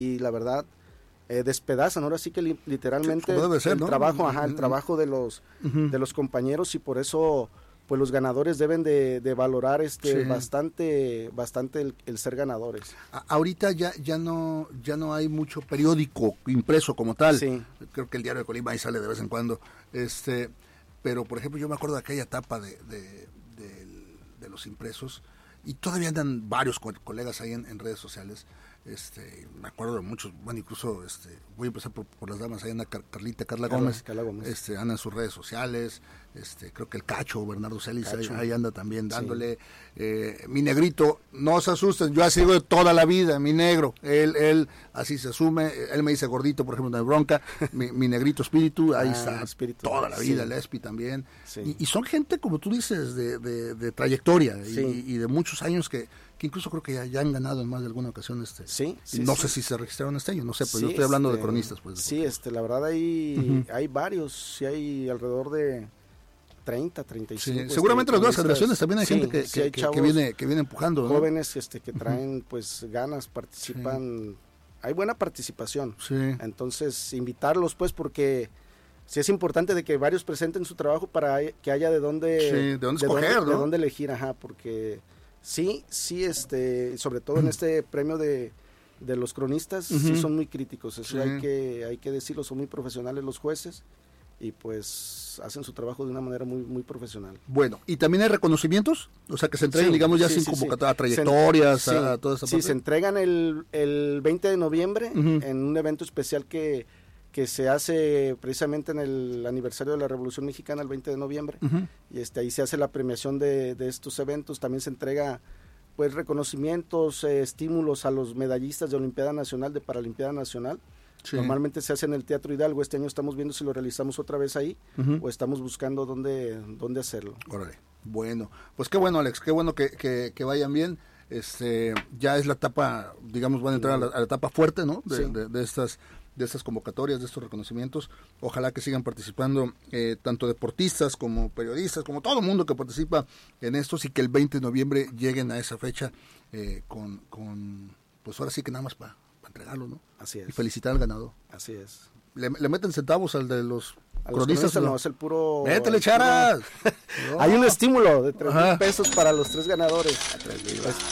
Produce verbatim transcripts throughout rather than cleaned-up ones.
y la verdad eh, despedazan, ahora sí que li, literalmente debe ser, el ¿no? trabajo, ajá, el trabajo de los uh-huh. de los compañeros, y por eso pues los ganadores deben de, de valorar este sí. bastante bastante el, el ser ganadores. A, ahorita ya ya no ya no hay mucho periódico impreso como tal. Sí. Creo que el Diario de Colima ahí sale de vez en cuando. Este, pero por ejemplo yo me acuerdo de aquella etapa de de, de, de los impresos, y todavía andan varios co- colegas ahí en, en redes sociales. Este, me acuerdo de muchos, bueno, incluso este, voy a empezar por, por las damas, ahí anda Car- Carlita, Carla Carla, Gómez, Carla Gómez. Este, anda en sus redes sociales, este, creo que el Cacho, Bernardo Celis, ahí, ahí anda también dándole, sí. eh, mi negrito, no se asusten, yo así digo de toda la vida, mi negro, él, él así se asume, él me dice gordito, por ejemplo, no hay bronca, mi, mi negrito espíritu, ahí ah, está, espíritu, toda la vida, sí. el Espi también, sí. y, y son gente, como tú dices, de, de, de trayectoria, sí. y, y de muchos años que que incluso creo que ya, ya han ganado en más de alguna ocasión este sí, sí no sí. sé si se registraron este año, no sé, pero sí, yo estoy hablando este, de cronistas pues de sí, este la verdad hay uh-huh. hay varios, sí hay alrededor de treinta, treinta y cinco. Sí, seguramente este, las nuevas generaciones también hay sí, gente que, sí que, hay que, que viene que viene empujando, ¿no? Jóvenes este que traen uh-huh. pues ganas, participan, sí. hay buena participación. Sí. Entonces, invitarlos pues porque sí es importante de que varios presenten su trabajo para que haya de dónde sí, de dónde de escoger, dónde, ¿no? de dónde elegir, ajá, porque sí, sí, este, sobre todo en este premio de, de los cronistas, uh-huh. sí son muy críticos, eso sí. hay que hay que decirlo, son muy profesionales los jueces y pues hacen su trabajo de una manera muy muy profesional. Bueno, ¿y también hay reconocimientos? O sea, que se entregan, sí, digamos, ya sí, sin sí, convocatoria, sí. a trayectorias, se, a, a toda esa sí, parte. Sí, se entregan el, el veinte de noviembre uh-huh. en un evento especial que que se hace precisamente en el aniversario de la Revolución Mexicana, el veinte de noviembre, uh-huh. y este ahí se hace la premiación de, de estos eventos, también se entrega pues reconocimientos, eh, estímulos a los medallistas de Olimpiada Nacional, de Paralimpiada Nacional. Sí. Normalmente se hace en el Teatro Hidalgo, este año estamos viendo si lo realizamos otra vez ahí, uh-huh. o estamos buscando dónde, dónde hacerlo. Órale, bueno, pues qué bueno Alex, qué bueno que, que, que vayan bien. Este, ya es la etapa, digamos, van a entrar a la, a la etapa fuerte, ¿no? De, sí. de, de estas de estas convocatorias, de estos reconocimientos. Ojalá que sigan participando eh, tanto deportistas como periodistas, como todo el mundo que participa en estos, y que el veinte de noviembre lleguen a esa fecha eh, con, con, pues ahora sí que nada más para pa entregarlo, ¿no? Así es. Y felicitar al ganador. Así es. ¿Le, le meten centavos al de los a cronistas? No, es el puro... ¡Métele, charas! No. Hay un estímulo de tres mil pesos para los tres ganadores. A tres mil, pues,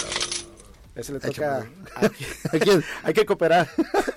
ese le toca... Hay que, hay que cooperar.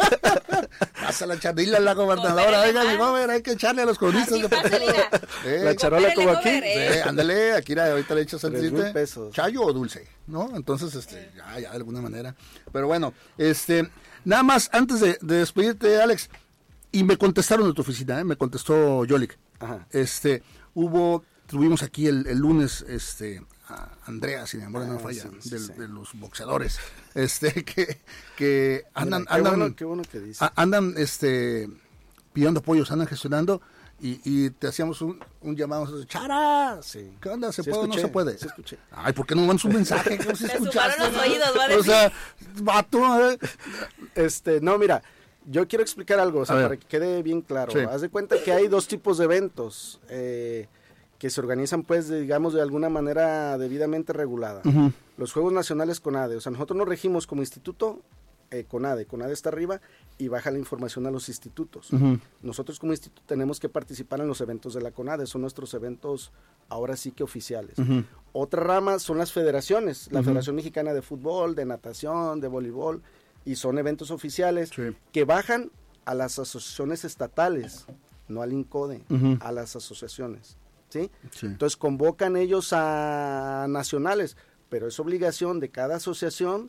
Pasa la charila a la gobernadora, oiga, mi joven, hay que echarle a los cronistas. Sí, eh, la charola como aquí. Eh, ándale, aquí ahorita le echas el pesos. Chayo o dulce, ¿no? Entonces, este, ya, ya de alguna manera. Pero bueno, este, nada más, antes de, de despedirte, Alex, y me contestaron de tu oficina, ¿eh? Me contestó Yolik. Ajá. Este, hubo, tuvimos aquí el, el lunes, este, a Andrea, sin embargo, ah, no falla, sí, sí, de, sí. de los boxeadores, este, que, que andan, Mira, qué andan, bueno, qué bueno que dice. a, andan, este, pidiendo apoyos, andan gestionando, y, y te hacíamos un, un llamado, Chara, sí. ¿Qué onda? ¿Se sí, puede escuché, o no se puede? Sí escuché. Ay, ¿por qué no mandas un mensaje? ¿Qué se escuchaste? Los oídos, ¿va a decir? O sea, vato, ¿eh? Este, no, mira, yo quiero explicar algo, o sea, para que quede bien claro. Sí. Haz de cuenta que hay dos tipos de eventos, eh, que se organizan, pues, de, digamos, de alguna manera debidamente regulada. Uh-huh. Los Juegos Nacionales CONADE, o sea, nosotros nos regimos como instituto eh, CONADE, CONADE está arriba y baja la información a los institutos. Uh-huh. Nosotros como instituto tenemos que participar en los eventos de la CONADE, son nuestros eventos ahora sí que oficiales. Uh-huh. Otra rama son las federaciones, la uh-huh. Federación Mexicana de Fútbol, de Natación, de Voleibol, y son eventos oficiales sí. que bajan a las asociaciones estatales, no al INCODE, uh-huh. a las asociaciones. ¿Sí? Sí. Entonces convocan ellos a nacionales, pero es obligación de cada asociación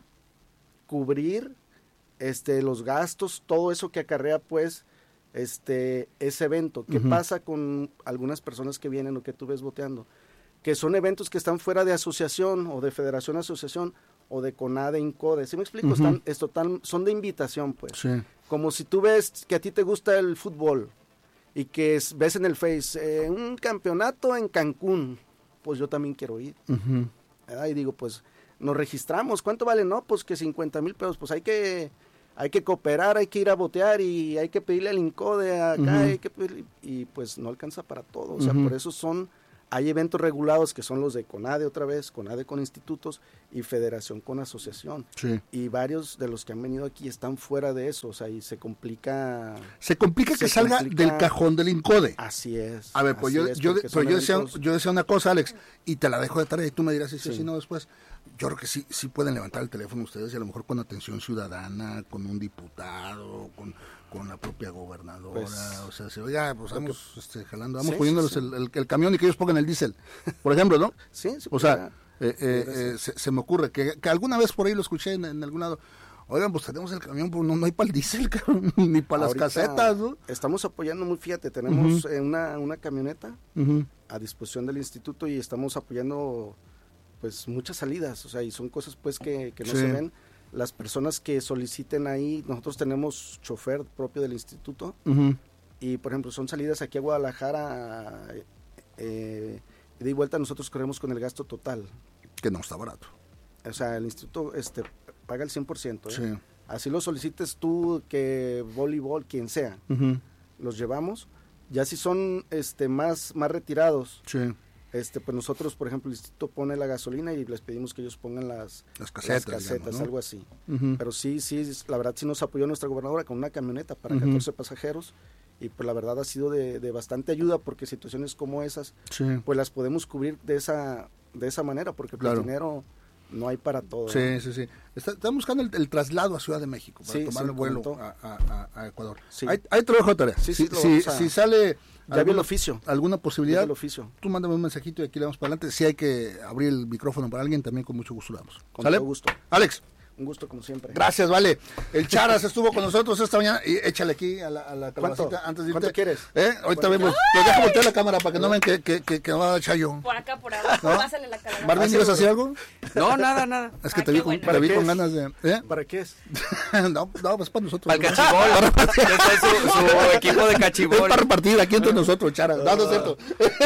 cubrir este los gastos, todo eso que acarrea pues este ese evento. ¿Qué uh-huh. pasa con algunas personas que vienen o que tú ves boteando? Que son eventos que están fuera de asociación o de federación a asociación o de CONADE, INCODE. ¿Sí me explico? Uh-huh. Están, es total, son de invitación pues. Sí. Como si tú ves que a ti te gusta el fútbol y que es, ves en el Face eh, un campeonato en Cancún, pues yo también quiero ir. Uh-huh. Y digo, pues nos registramos, ¿cuánto vale? No, pues que cincuenta mil pesos, pues hay que hay que cooperar, hay que ir a botear y hay que pedirle al INCODE acá, uh-huh. hay que pedirle, y pues no alcanza para todo, o sea, uh-huh. por eso son hay eventos regulados que son los de CONADE otra vez, CONADE con institutos y Federación con asociación. Sí. Y varios de los que han venido aquí están fuera de eso, o sea, y se complica... Se complica se que salga complica, del cajón del INCODE. Así es. A ver, pues yo, es, yo, pero yo, decía, eventos... yo decía una cosa, Alex, y te la dejo de tarea y tú me dirás si sí, sí. sí, no después. Yo creo que sí, sí pueden levantar el teléfono ustedes y a lo mejor con atención ciudadana, con un diputado, con... con la propia gobernadora, pues, o sea, se oiga, pues vamos que, este, jalando, vamos sí, poniéndoles sí, sí. El, el, el camión y que ellos pongan el diésel, por ejemplo, ¿no? Sí, sí. O sea, eh, eh, eh, se, se me ocurre que, que alguna vez por ahí lo escuché en, en algún lado, oigan, pues tenemos el camión, pues no, no hay para el diésel, ni para las casetas, ¿no? Estamos apoyando muy, fíjate, tenemos uh-huh. eh, una, una camioneta uh-huh. a disposición del instituto y estamos apoyando, pues, muchas salidas, o sea, y son cosas, pues, que, que no sí. se ven. Las personas que soliciten ahí, nosotros tenemos chofer propio del instituto uh-huh. y, por ejemplo, son salidas aquí a Guadalajara, eh, de y vuelta nosotros corremos con el gasto total. Que no está barato. O sea, el instituto este, paga el cien por ciento. ¿eh? Sí. Así lo solicites tú, que voleibol, quien sea, uh-huh. los llevamos. Ya si son este, más, más retirados, sí. Este, pues nosotros, por ejemplo, el instituto pone la gasolina y les pedimos que ellos pongan las, las casetas, las casetas digamos, ¿no? algo así. Uh-huh. Pero sí, sí, la verdad sí nos apoyó nuestra gobernadora con una camioneta para uh-huh. catorce pasajeros y pues la verdad ha sido de, de bastante ayuda porque situaciones como esas, sí. pues las podemos cubrir de esa, de esa manera porque claro. el dinero no hay para todo. Sí, ¿no? sí, sí. Está, están buscando el, el traslado a Ciudad de México para sí, tomar sí, el vuelo a, a, a Ecuador. Sí. Ahí, ahí te lo dejo tarea. Sí, sí, si, lo, si, o sea, si sale... Ya vi el oficio. ¿Alguna posibilidad? Ya vi el oficio. Tú mándame un mensajito y aquí le vamos para adelante. Si hay que abrir el micrófono para alguien, también con mucho gusto lo damos. Con ¿Sale? todo gusto. Alex. Un gusto como siempre. Gracias, vale. El Charas estuvo con nosotros esta mañana y échale aquí a la, a la calabacita antes de irte. ¿Cuánto quieres? ¿Eh? Ahorita vemos. Lo dejo voltear la cámara para que no vean que, que, que, que no va a echar yo. Por acá, por abajo. ¿No? Pásale la calabaza. ¿Marvin, quieres hacer algo? No, nada, nada. Es que ah, te vi, con, bueno. te vi con ganas de... ¿eh? ¿Para qué es? no, no, pues para nosotros. Para el cachibol. Este es su, su equipo de cachibol. Es para repartir aquí entre nosotros, Charas. No, no es cierto.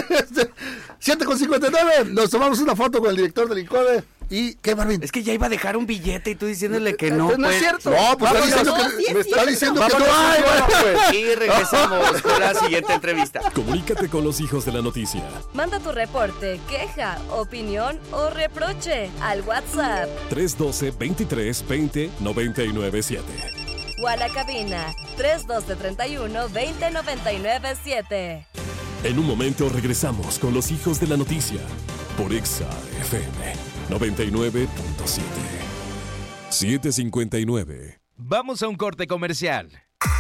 siete con cincuenta y nueve. Nos tomamos una foto con el director del INCODE. ¿Y qué, Marvin? Es que ya iba a dejar un billete y tú diciéndole que no. Pues no pues. es cierto. No, pues está diciendo no, que, sí es me está cierto. diciendo que Vámonos, no hay. bueno, pues. Y regresamos con la siguiente entrevista. Comunícate con los hijos de la noticia. Manda tu reporte, queja, opinión o reproche al WhatsApp tres uno dos, veintitrés, veinte, noventa y nueve siete. o a la cabina tres uno dos, treinta y uno, veinte, noventa y nueve siete. En un momento regresamos con los hijos de la noticia por Exa F M noventa y nueve punto siete. siete cincuenta y nueve. Vamos a un corte comercial.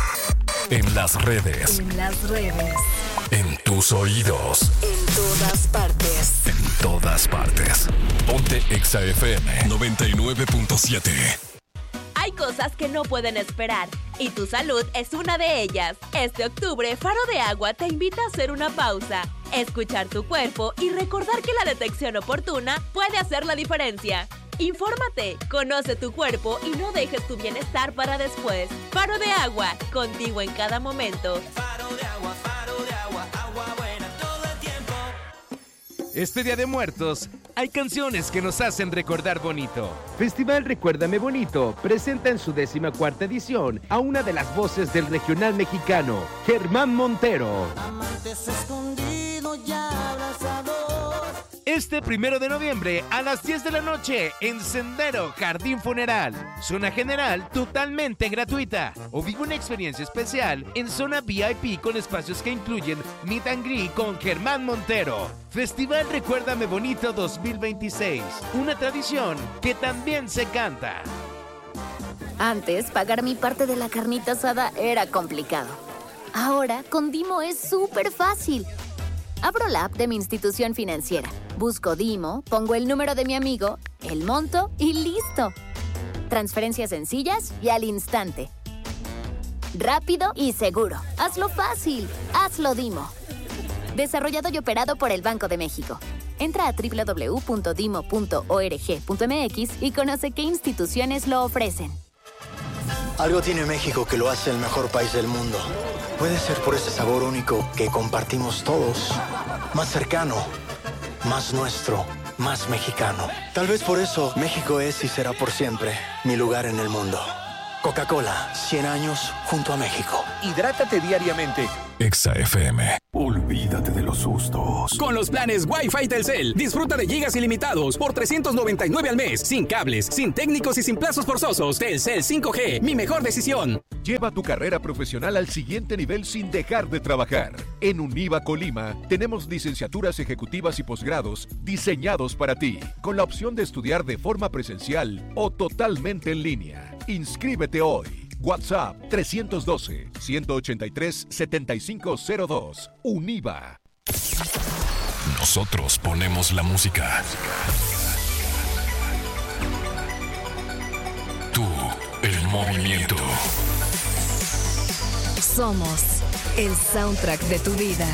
En las redes. En las redes. En tus oídos. En todas partes. En todas partes. Ponte Exa F M noventa y nueve punto siete. Hay cosas que no pueden esperar y tu salud es una de ellas. Este octubre, Faro de Agua te invita a hacer una pausa, escuchar tu cuerpo y recordar que la detección oportuna puede hacer la diferencia. Infórmate, conoce tu cuerpo y no dejes tu bienestar para después. Faro de Agua, contigo en cada momento. Faro de Agua, Faro de Agua, agua buena todo el tiempo. Este Día de Muertos, hay canciones que nos hacen recordar bonito. Festival Recuérdame Bonito presenta en su décima cuarta edición a una de las voces del regional mexicano, Germán Montero. Amantes escondidos ya abrazados. Este primero de noviembre a las diez de la noche en Sendero Jardín Funeral. Zona general totalmente gratuita. O vive una experiencia especial en zona V I P con espacios que incluyen Meet and Greet con Germán Montero. Festival Recuérdame Bonito dos mil veintiséis. Una tradición que también se canta. Antes, pagar mi parte de la carnita asada era complicado. Ahora, con Dimo es súper fácil. Abro la app de mi institución financiera, busco Dimo, pongo el número de mi amigo, el monto y ¡listo! Transferencias sencillas y al instante. Rápido y seguro. Hazlo fácil. Hazlo Dimo. Desarrollado y operado por el Banco de México. Entra a doble u doble u doble u punto dimo punto org punto m x y conoce qué instituciones lo ofrecen. Algo tiene México que lo hace el mejor país del mundo. Puede ser por ese sabor único que compartimos todos. Más cercano, más nuestro, más mexicano. Tal vez por eso México es y será por siempre mi lugar en el mundo. Coca-Cola, cien años junto a México. Hidrátate diariamente. Exa F M. Olvídate de los sustos. Con los planes Wi-Fi Telcel, disfruta de gigas ilimitados por trescientos noventa y nueve al mes, sin cables, sin técnicos y sin plazos forzosos. Telcel cinco G, mi mejor decisión. Lleva tu carrera profesional al siguiente nivel sin dejar de trabajar. En Univa Colima tenemos licenciaturas ejecutivas y posgrados diseñados para ti, con la opción de estudiar de forma presencial o totalmente en línea. Inscríbete hoy. WhatsApp tres uno dos, uno ocho tres, siete cinco cero dos. Univa. Nosotros ponemos la música. Tú, el movimiento. Somos el soundtrack de tu vida.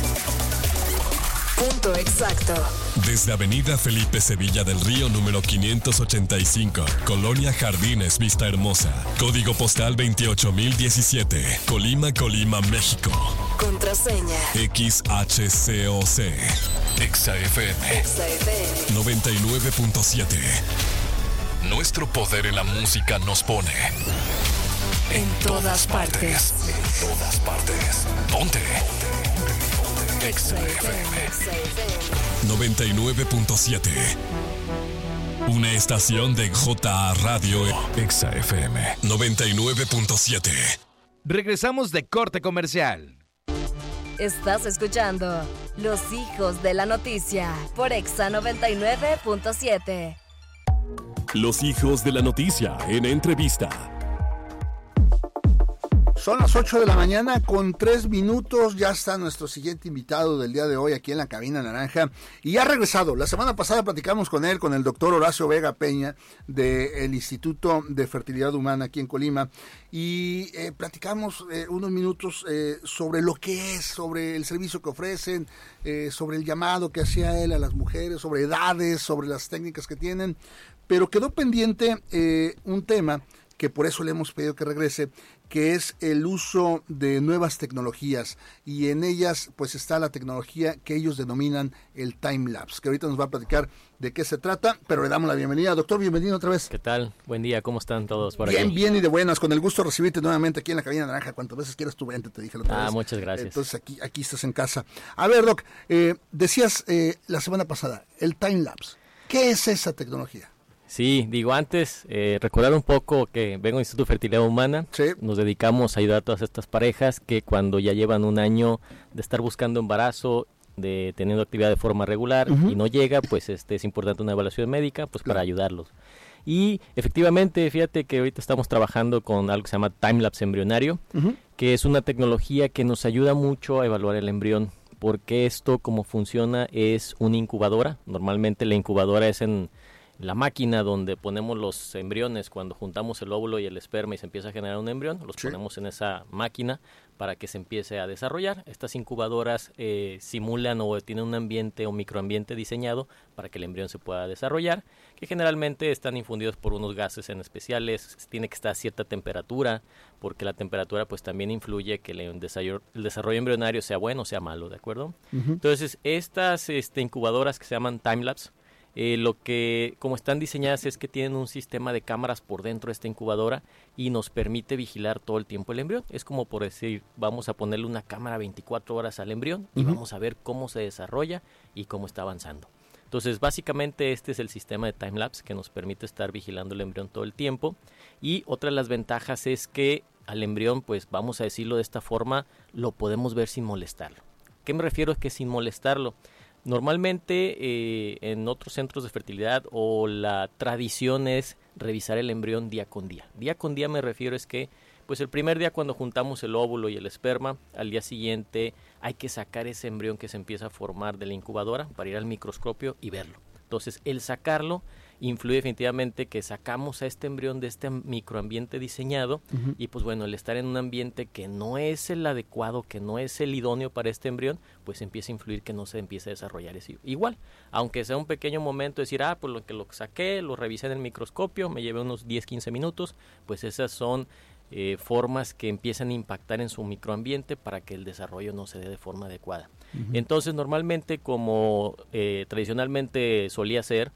Punto exacto. Desde Avenida Felipe Sevilla del Río número quinientos ochenta y cinco, Colonia Jardines, Vista Hermosa. Código postal veintiocho mil diecisiete, Colima, Colima, México. Contraseña X H C O C. Exa F M. Exa F M. noventa y nueve punto siete. Nuestro poder en la música nos pone en todas partes. En todas partes. Ponte. Exa F M noventa y nueve punto siete. Una estación de J A Radio. Exa F M noventa y nueve punto siete. Regresamos de corte comercial. Estás escuchando Los Hijos de la Noticia por Exa noventa y nueve punto siete. Los Hijos de la Noticia en entrevista. Son las ocho de la mañana con tres minutos, ya está nuestro siguiente invitado del día de hoy aquí en la cabina naranja y ha regresado. La semana pasada platicamos con él, con el doctor Horacio Vega Peña del Instituto de Fertilidad Humana aquí en Colima y eh, platicamos eh, unos minutos eh, sobre lo que es, sobre el servicio que ofrecen, eh, sobre el llamado que hacía él a las mujeres, sobre edades, sobre las técnicas que tienen, pero quedó pendiente eh, un tema que por eso le hemos pedido que regrese, que es el uso de nuevas tecnologías, y en ellas pues está la tecnología que ellos denominan el time lapse, que ahorita nos va a platicar de qué se trata, pero le damos la bienvenida. Doctor, bienvenido otra vez. ¿Qué tal? Buen día, ¿cómo están todos por bien, aquí? Bien, y de buenas, con el gusto de recibirte nuevamente aquí en la cabina naranja, cuantas veces quieras tu vente, te dije la otra ah, vez. Ah, muchas gracias. Entonces aquí, aquí estás en casa. A ver, Doc, eh, decías eh, la semana pasada, el time lapse, ¿qué es esa tecnología? Sí, digo antes, eh, recordar un poco que vengo del Instituto de Fertilidad Humana, sí. Nos dedicamos a ayudar a todas estas parejas que cuando ya llevan un año de estar buscando embarazo, de teniendo actividad de forma regular uh-huh. y no llega, pues este es importante una evaluación médica pues claro. para ayudarlos. Y efectivamente, fíjate que ahorita estamos trabajando con algo que se llama timelapse embrionario, uh-huh. que es una tecnología que nos ayuda mucho a evaluar el embrión, porque esto como funciona es una incubadora, normalmente la incubadora es en la máquina donde ponemos los embriones cuando juntamos el óvulo y el esperma y se empieza a generar un embrión, los sí. ponemos en esa máquina para que se empiece a desarrollar. Estas incubadoras eh, simulan o tienen un ambiente o microambiente diseñado para que el embrión se pueda desarrollar, que generalmente están infundidos por unos gases en especiales, tiene que estar a cierta temperatura, porque la temperatura pues también influye que el desarrollo, el desarrollo embrionario sea bueno o sea malo, ¿de acuerdo? Uh-huh. Entonces, estas este, incubadoras que se llaman timelapse, Eh, lo que, como están diseñadas, es que tienen un sistema de cámaras por dentro de esta incubadora y nos permite vigilar todo el tiempo el embrión. Es como por decir, vamos a ponerle una cámara veinticuatro horas al embrión y uh-huh. vamos a ver cómo se desarrolla y cómo está avanzando. Entonces, básicamente este es el sistema de timelapse que nos permite estar vigilando el embrión todo el tiempo. Y otra de las ventajas es que al embrión, pues vamos a decirlo de esta forma, lo podemos ver sin molestarlo. ¿Qué me refiero? Es que sin molestarlo. Normalmente eh, en otros centros de fertilidad o la tradición es revisar el embrión día con día. Día con día me refiero es que pues el primer día cuando juntamos el óvulo y el esperma, al día siguiente hay que sacar ese embrión que se empieza a formar de la incubadora para ir al microscopio y verlo. Entonces el sacarlo influye definitivamente que sacamos a este embrión de este microambiente diseñado uh-huh. y pues bueno, el estar en un ambiente que no es el adecuado, que no es el idóneo para este embrión, pues empieza a influir que no se empiece a desarrollar ese, igual, aunque sea un pequeño momento decir, ah, pues lo que lo saqué, lo revisé en el microscopio, me llevé unos diez, quince minutos, pues esas son eh, formas que empiezan a impactar en su microambiente para que el desarrollo no se dé de forma adecuada. Uh-huh. Entonces, normalmente, como eh, tradicionalmente solía ser,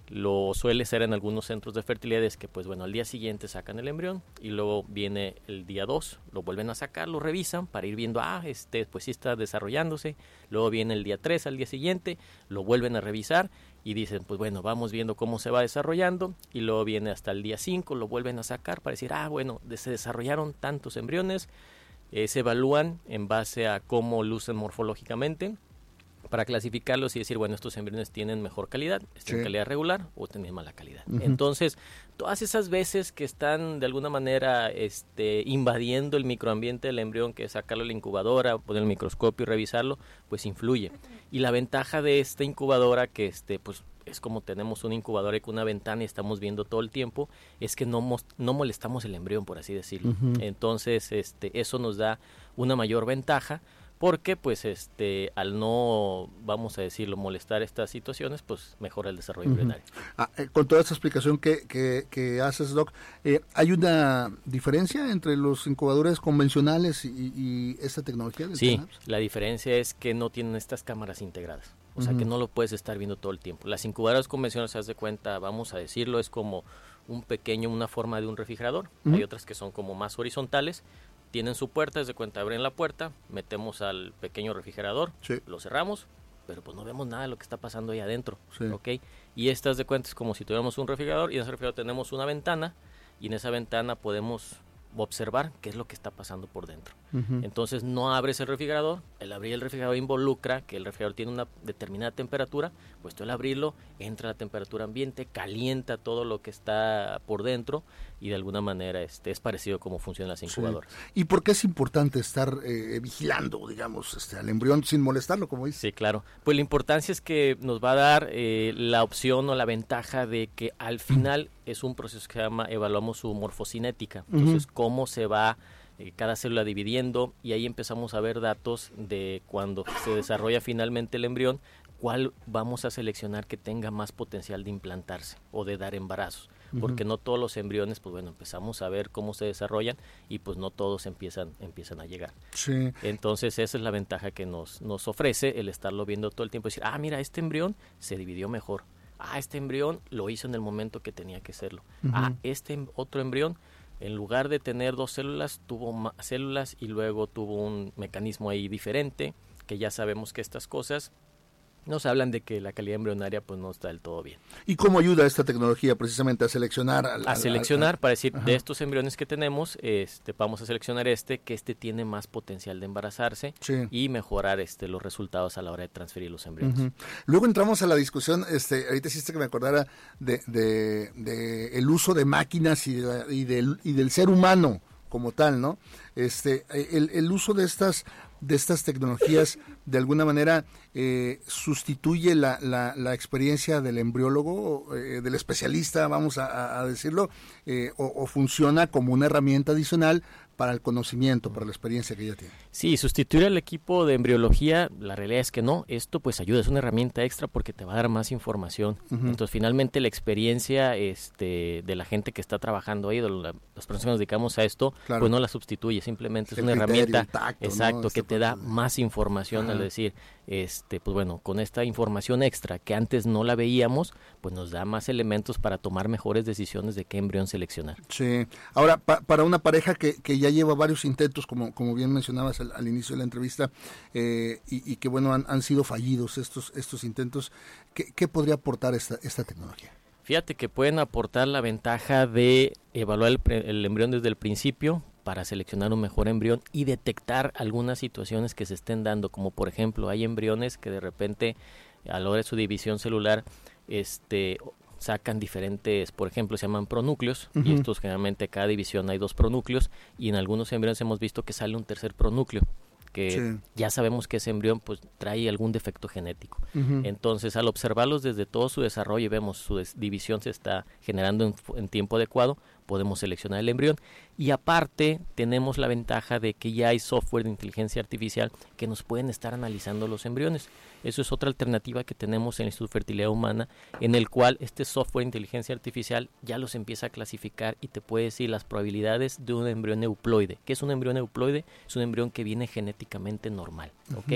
Lo suele ser en algunos centros de fertilidad, es que pues bueno, al día siguiente sacan el embrión y luego viene el día dos, lo vuelven a sacar, lo revisan para ir viendo, ah, este pues sí está desarrollándose, luego viene el día tres al día siguiente, lo vuelven a revisar y dicen, pues bueno, vamos viendo cómo se va desarrollando, y luego viene hasta el día cinco, lo vuelven a sacar para decir, ah, bueno, se desarrollaron tantos embriones, eh, se evalúan en base a cómo lucen morfológicamente, para clasificarlos y decir, bueno, estos embriones tienen mejor calidad, están en calidad regular o tienen mala calidad. Uh-huh. Entonces, todas esas veces que están de alguna manera este, invadiendo el microambiente del embrión, que es sacarlo de la incubadora, poner el microscopio y revisarlo, pues influye. Y la ventaja de esta incubadora, que este, pues es como tenemos una incubadora y con una ventana y estamos viendo todo el tiempo, es que no, mos- no molestamos el embrión, por así decirlo. Uh-huh. Entonces, este, eso nos da una mayor ventaja, porque pues este al no, vamos a decirlo, molestar estas situaciones, pues mejora el desarrollo uh-huh. embrionario. Ah, eh, con toda esta explicación que, que, que haces, Doc, eh, ¿hay una diferencia entre los incubadores convencionales y, y esta tecnología? Del Sí, Synapse? La diferencia es que no tienen estas cámaras integradas, o uh-huh. sea que no lo puedes estar viendo todo el tiempo. Las incubadoras convencionales, se haz de cuenta, vamos a decirlo, es como un pequeño, una forma de un refrigerador, uh-huh. hay otras que son como más horizontales, tienen su puerta, desde cuenta abren la puerta, metemos al pequeño refrigerador, sí. lo cerramos, pero pues no vemos nada de lo que está pasando ahí adentro, sí. ¿ok? Y estas de cuenta es como si tuviéramos un refrigerador y en ese refrigerador tenemos una ventana y en esa ventana podemos observar qué es lo que está pasando por dentro. Uh-huh. Entonces no abres el refrigerador, el abrir el refrigerador involucra que el refrigerador tiene una determinada temperatura, pues tú al abrirlo entra la temperatura ambiente, calienta todo lo que está por dentro y de alguna manera este es parecido a cómo funcionan las incubadoras. Sí. ¿Y por qué es importante estar eh, vigilando, digamos, este, al embrión sin molestarlo, como dices? Sí, claro. Pues la importancia es que nos va a dar eh, la opción o la ventaja de que al final uh-huh. es un proceso que se llama, evaluamos su morfocinética, entonces uh-huh. cómo se va eh, cada célula dividiendo, y ahí empezamos a ver datos de cuando se desarrolla finalmente el embrión, cuál vamos a seleccionar que tenga más potencial de implantarse o de dar embarazos. Porque uh-huh. no todos los embriones, pues bueno, empezamos a ver cómo se desarrollan y pues no todos empiezan empiezan a llegar. Sí. Entonces esa es la ventaja que nos nos ofrece el estarlo viendo todo el tiempo y decir, ah, mira, este embrión se dividió mejor. Ah, este embrión lo hizo en el momento que tenía que hacerlo. Uh-huh. Ah, este otro embrión, en lugar de tener dos células, tuvo más células y luego tuvo un mecanismo ahí diferente, que ya sabemos que estas cosas nos hablan de que la calidad embrionaria pues no está del todo bien. ¿Y cómo ayuda esta tecnología precisamente a seleccionar? Al, a seleccionar, al, al, para decir, ajá. de estos embriones que tenemos, este, vamos a seleccionar este, que este tiene más potencial de embarazarse sí. y mejorar este los resultados a la hora de transferir los embriones. Uh-huh. Luego entramos a la discusión, este, ahorita hiciste que me acordara de, de, de el uso de máquinas y, de, y, del, y del ser humano como tal, ¿no? Este, el, el uso de estas de estas tecnologías de alguna manera eh, sustituye la, la, la experiencia del embriólogo, eh, del especialista, vamos a, a decirlo, eh, o, o funciona como una herramienta adicional para el conocimiento, para la experiencia que ella tiene. Sí, sustituir al equipo de embriología, la realidad es que no, esto pues ayuda, es una herramienta extra porque te va a dar más información. Uh-huh. Entonces finalmente la experiencia este, de la gente que está trabajando ahí, de la, las personas que nos dedicamos a esto, claro. pues no la sustituye, simplemente es, es una criterio, herramienta tacto, exacto, ¿no? que te da más información. Ajá. Al decir, este, pues bueno, con esta información extra que antes no la veíamos, pues nos da más elementos para tomar mejores decisiones de qué embrión seleccionar. Sí, ahora pa- para una pareja que, que ya lleva varios intentos, como, como bien mencionabas al, al inicio de la entrevista, eh, y, y que bueno, han, han sido fallidos estos, estos intentos, ¿qué, qué podría aportar esta, esta tecnología? Fíjate que pueden aportar la ventaja de evaluar el, el embrión desde el principio para seleccionar un mejor embrión y detectar algunas situaciones que se estén dando, como por ejemplo hay embriones que de repente a la hora de su división celular este sacan diferentes, por ejemplo, se llaman pronúcleos, uh-huh. y estos generalmente cada división hay dos pronúcleos y en algunos embriones hemos visto que sale un tercer pronúcleo, que sí. ya sabemos que ese embrión pues trae algún defecto genético. Uh-huh. Entonces, al observarlos desde todo su desarrollo y vemos su des- división se está generando en, en tiempo adecuado, podemos seleccionar el embrión. Y aparte, tenemos la ventaja de que ya hay software de inteligencia artificial que nos pueden estar analizando los embriones. Eso es otra alternativa que tenemos en el Instituto de Fertilidad Humana, en el cual este software de inteligencia artificial ya los empieza a clasificar y te puede decir las probabilidades de un embrión euploide. ¿Qué es un embrión euploide? Es un embrión que viene genéticamente normal, ¿ok? Uh-huh.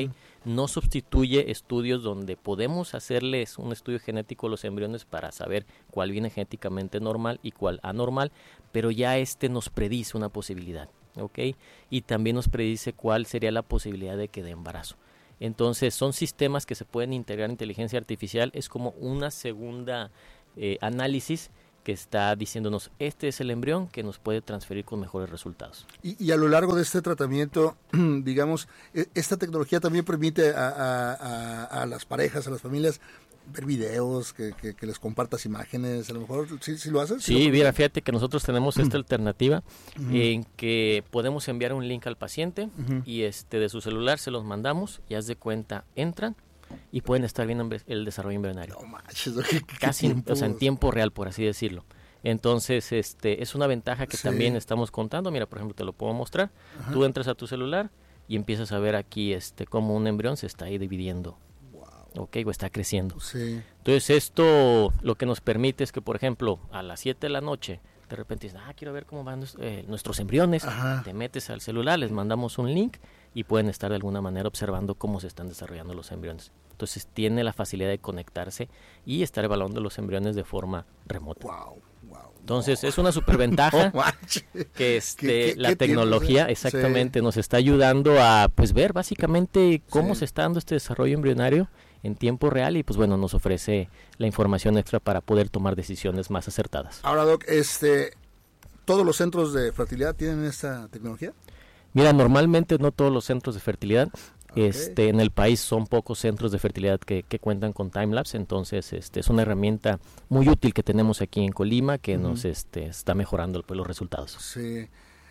no sustituye estudios donde podemos hacerles un estudio genético a los embriones para saber cuál viene genéticamente normal y cuál anormal, pero ya este nos predice una posibilidad, ¿ok? Y también nos predice cuál sería la posibilidad de que dé embarazo. Entonces son sistemas que se pueden integrar en inteligencia artificial, es como una segunda eh, análisis que está diciéndonos, este es el embrión que nos puede transferir con mejores resultados. Y, y a lo largo de este tratamiento, digamos, esta tecnología también permite a, a, a, a las parejas, a las familias, ver videos, que, que, que les compartas imágenes, a lo mejor, ¿sí, sí lo haces? Sí, ¿Sí lo mira, fíjate que nosotros tenemos esta alternativa uh-huh. en que podemos enviar un link al paciente uh-huh. y este de su celular se los mandamos y haz de cuenta, entran y pueden estar viendo el desarrollo embrionario. No manches, ¿qué, qué casi tiempo? O sea, en tiempo real, por así decirlo. Entonces, este es una ventaja que sí. también estamos contando. Mira, por ejemplo, te lo puedo mostrar. Ajá. Tú entras a tu celular y empiezas a ver aquí este cómo un embrión se está ahí dividiendo. Wow. Ok, o está creciendo. Sí. Entonces, esto lo que nos permite es que, por ejemplo, a las siete de la noche, de repente dices, ah, quiero ver cómo van eh, nuestros embriones. Ajá. Te metes al celular, les mandamos un link y pueden estar de alguna manera observando cómo se están desarrollando los embriones. Entonces tiene la facilidad de conectarse y estar evaluando los embriones de forma remota. Wow, wow, Entonces wow. es una superventaja oh, que este, ¿Qué, qué, la qué tecnología tiempo, exactamente sí. nos está ayudando a pues ver básicamente cómo sí. se está dando este desarrollo embrionario en tiempo real y pues bueno, nos ofrece la información extra para poder tomar decisiones más acertadas. Ahora, Doc, este, ¿todos los centros de fertilidad tienen esta tecnología? Mira, normalmente no todos los centros de fertilidad. Okay. Este, en el país son pocos centros de fertilidad que, que cuentan con timelapse, entonces este, es una herramienta muy útil que tenemos aquí en Colima que uh-huh. nos este, está mejorando pues, los resultados. Sí.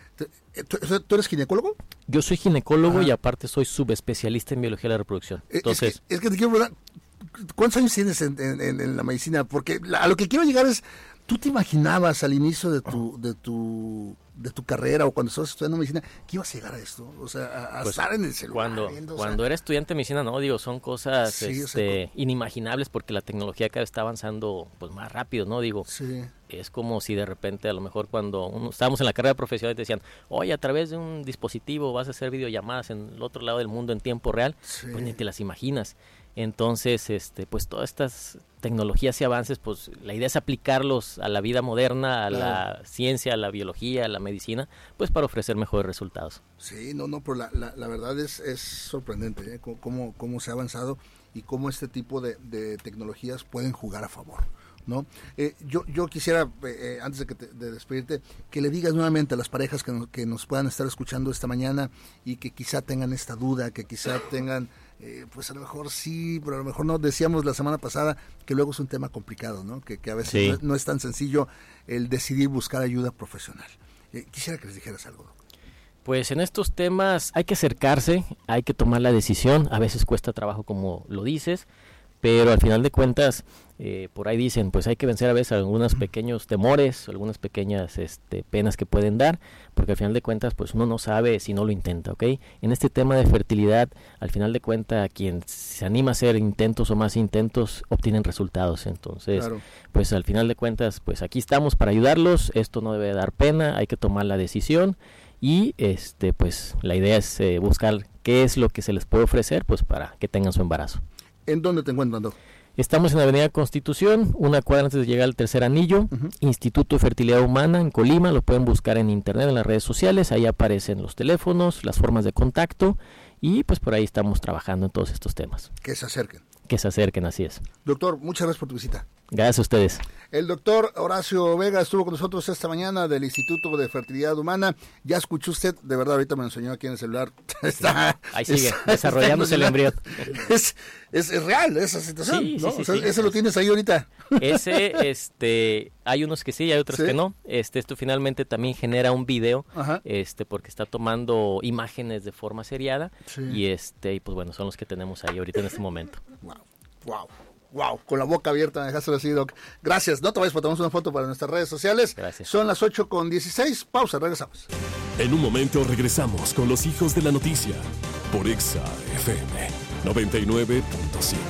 ¿Tú, ¿Tú eres ginecólogo? Yo soy ginecólogo Ajá. y aparte soy subespecialista en biología de la reproducción. Entonces, es, que, es que te quiero preguntar, ¿cuántos años tienes en, en, en la medicina? Porque la, a lo que quiero llegar es, ¿tú te imaginabas al inicio de tu, de tu de tu carrera o cuando estabas estudiando medicina que ibas a llegar a esto? O sea, a, a pues estar en el celular. Cuando, viendo, cuando sea, era estudiante de medicina, no, digo, son cosas sí, este, o sea, inimaginables porque la tecnología cada vez está avanzando pues más rápido, ¿no? Digo, sí. es como si de repente a lo mejor cuando uno, estábamos en la carrera profesional y te decían, oye, a través de un dispositivo vas a hacer videollamadas en el otro lado del mundo en tiempo real, sí. pues ni te las imaginas. Entonces, este, pues todas estas tecnologías y avances, pues la idea es aplicarlos a la vida moderna, a claro. la ciencia, a la biología, a la medicina, pues para ofrecer mejores resultados. Sí, no, no, pero la, la, la verdad es, es sorprendente, ¿eh? Cómo, cómo se ha avanzado y cómo este tipo de, de tecnologías pueden jugar a favor, ¿no? Eh, yo, yo quisiera, eh, antes de, que te, de despedirte, que le digas nuevamente a las parejas que nos, que nos puedan estar escuchando esta mañana y que quizá tengan esta duda, que quizá tengan... Eh, pues a lo mejor sí, pero a lo mejor no. Decíamos la semana pasada que luego es un tema complicado, ¿no? Que, que a veces sí. no, no es tan sencillo el decidir buscar ayuda profesional. Eh, quisiera que les dijeras algo, Doc. Pues en estos temas hay que acercarse, hay que tomar la decisión. A veces cuesta trabajo, como lo dices, pero al final de cuentas, eh, por ahí dicen, pues hay que vencer a veces algunos pequeños temores, algunas pequeñas este, penas que pueden dar, porque al final de cuentas, pues uno no sabe si no lo intenta, ¿ok? En este tema de fertilidad, al final de cuentas, quien se anima a hacer intentos o más intentos, obtienen resultados. Entonces, claro. pues al final de cuentas, pues aquí estamos para ayudarlos, esto no debe dar pena, hay que tomar la decisión y este, pues la idea es eh, buscar qué es lo que se les puede ofrecer, pues para que tengan su embarazo. ¿En dónde te encuentran, Doc? Estamos en la Avenida Constitución, una cuadra antes de llegar al Tercer Anillo, uh-huh. Instituto de Fertilidad Humana en Colima, lo pueden buscar en internet, en las redes sociales, ahí aparecen los teléfonos, las formas de contacto y pues por ahí estamos trabajando en todos estos temas. Que se acerquen. Que se acerquen, así es. Doctor, muchas gracias por tu visita. Gracias a ustedes. El doctor Horacio Vega estuvo con nosotros esta mañana del Instituto de Fertilidad Humana. Ya escuchó usted, de verdad, ahorita me lo enseñó aquí en el celular. Está, Ahí sigue, está, desarrollándose está el embrión. Es, es, es real esa situación, sí, ¿no? Sí, sí, o sea, sí. Ese lo tienes ahí ahorita. Ese, este, hay unos que sí, hay otros ¿Sí? que no. Este, esto finalmente también genera un video, Ajá. este, porque está tomando imágenes de forma seriada. Sí. Y este, y pues bueno, son los que tenemos ahí ahorita en este momento. Wow, wow. Wow, con la boca abierta, me dejaste así, Doc. Gracias, no te vayas, tomamos una foto para nuestras redes sociales. Gracias. Son las ocho con dieciséis, pausa, regresamos. En un momento regresamos con los hijos de la noticia por Exa F M noventa y nueve punto siete.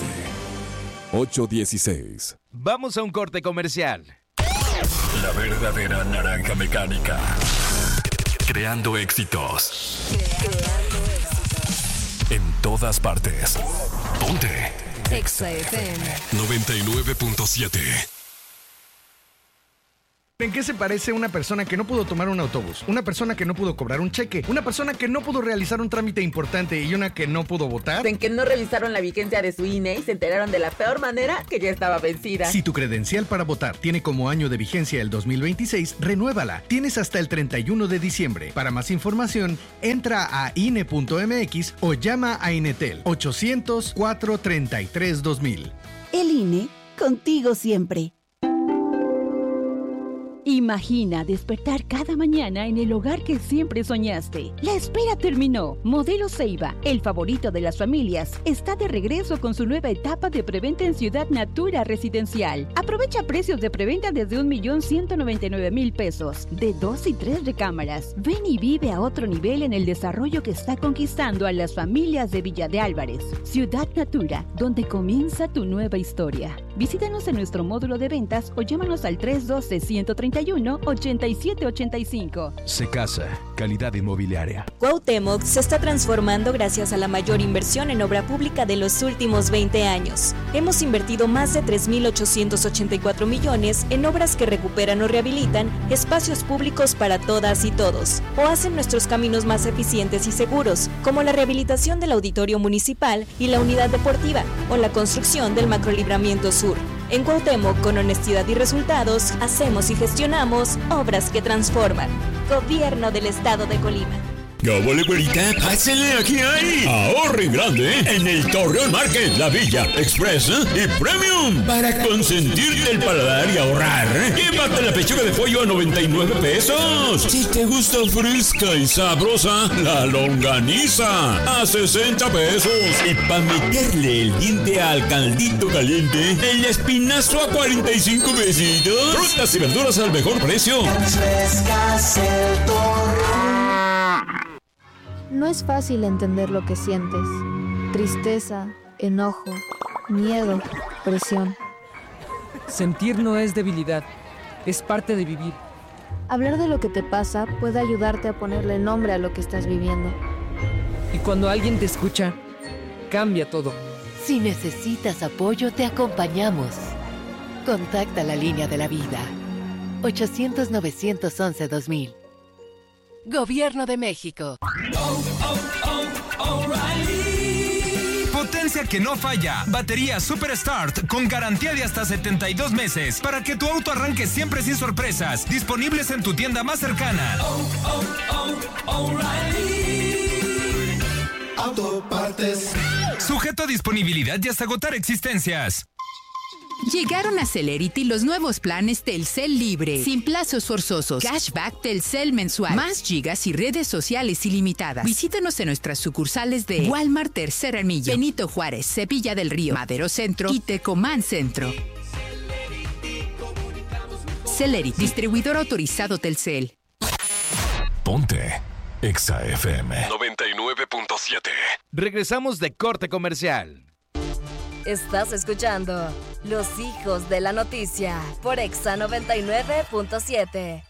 ocho dieciséis. Vamos a un corte comercial. La verdadera naranja mecánica. Creando éxitos. Creando éxitos. En todas partes. Ponte. Exa F M. noventa y nueve punto siete. ¿En qué se parece una persona que no pudo tomar un autobús? Una persona que no pudo cobrar un cheque, una persona que no pudo realizar un trámite importante y una que no pudo votar. En que no revisaron la vigencia de su I N E y se enteraron de la peor manera que ya estaba vencida. Si tu credencial para votar tiene como año de vigencia el dos mil veintiséis, renuévala. Tienes hasta el treinta y uno de diciembre. Para más información, entra a I N E punto M X o llama a Inetel ochocientos, cuatrocientos treinta y tres, dos mil. El I N E, contigo siempre. Imagina despertar cada mañana en el hogar que siempre soñaste. La espera terminó. Modelo Ceiba, el favorito de las familias, está de regreso con su nueva etapa de preventa en Ciudad Natura Residencial. Aprovecha precios de preventa desde un millón ciento noventa y nueve mil pesos, de dos y tres recámaras. Ven y vive a otro nivel en el desarrollo que está conquistando a las familias de Villa de Álvarez. Ciudad Natura, donde comienza tu nueva historia. Visítanos en nuestro módulo de ventas o llámanos al tres uno dos, uno tres uno, ocho siete ocho cinco. Secasa, calidad inmobiliaria. Cuauhtémoc se está transformando gracias a la mayor inversión en obra pública de los últimos veinte años. Hemos invertido más de tres mil ochocientos ochenta y cuatro millones en obras que recuperan o rehabilitan espacios públicos para todas y todos, o hacen nuestros caminos más eficientes y seguros, como la rehabilitación del auditorio municipal y la unidad deportiva, o la construcción del macrolibramiento sur. En Cuauhtémoc, con honestidad y resultados, hacemos y gestionamos obras que transforman. Gobierno del Estado de Colima. ¿Qué vale, güerita? Pásale, aquí hay ahorre grande en el Torreón Market, La Villa, Express y Premium. Para consentirte el paladar y ahorrar, llévate la pechuga de pollo a noventa y nueve pesos. Si te gusta fresca y sabrosa, la longaniza a sesenta pesos. Y para meterle el diente al caldito caliente, el espinazo a cuarenta y cinco pesitos. Frutas y verduras al mejor precio. Frescas el Torreón. No es fácil entender lo que sientes. Tristeza, enojo, miedo, presión. Sentir no es debilidad, es parte de vivir. Hablar de lo que te pasa puede ayudarte a ponerle nombre a lo que estás viviendo. Y cuando alguien te escucha, cambia todo. Si necesitas apoyo, te acompañamos. Contacta la línea de la vida. ochocientos, novecientos once, dos mil. Gobierno de México. Oh, oh, oh, O'Reilly. Potencia que no falla. Batería Super Start con garantía de hasta setenta y dos meses para que tu auto arranque siempre sin sorpresas. Disponibles en tu tienda más cercana. Oh, oh, oh, O'Reilly. Autopartes. Sujeto a disponibilidad y hasta agotar existencias. Llegaron a Celerity los nuevos planes Telcel Libre, sin plazos forzosos, cashback Telcel mensual, más gigas y redes sociales ilimitadas. Visítanos en nuestras sucursales de Walmart Tercer Anillo, Benito Juárez, Cepilla del Río, Madero Centro y Tecomán Centro. Celerity, distribuidor autorizado Telcel. Ponte Exa F M noventa y nueve punto siete. Regresamos de corte comercial. Estás escuchando Los Hijos de la Noticia por Exa noventa y nueve punto siete.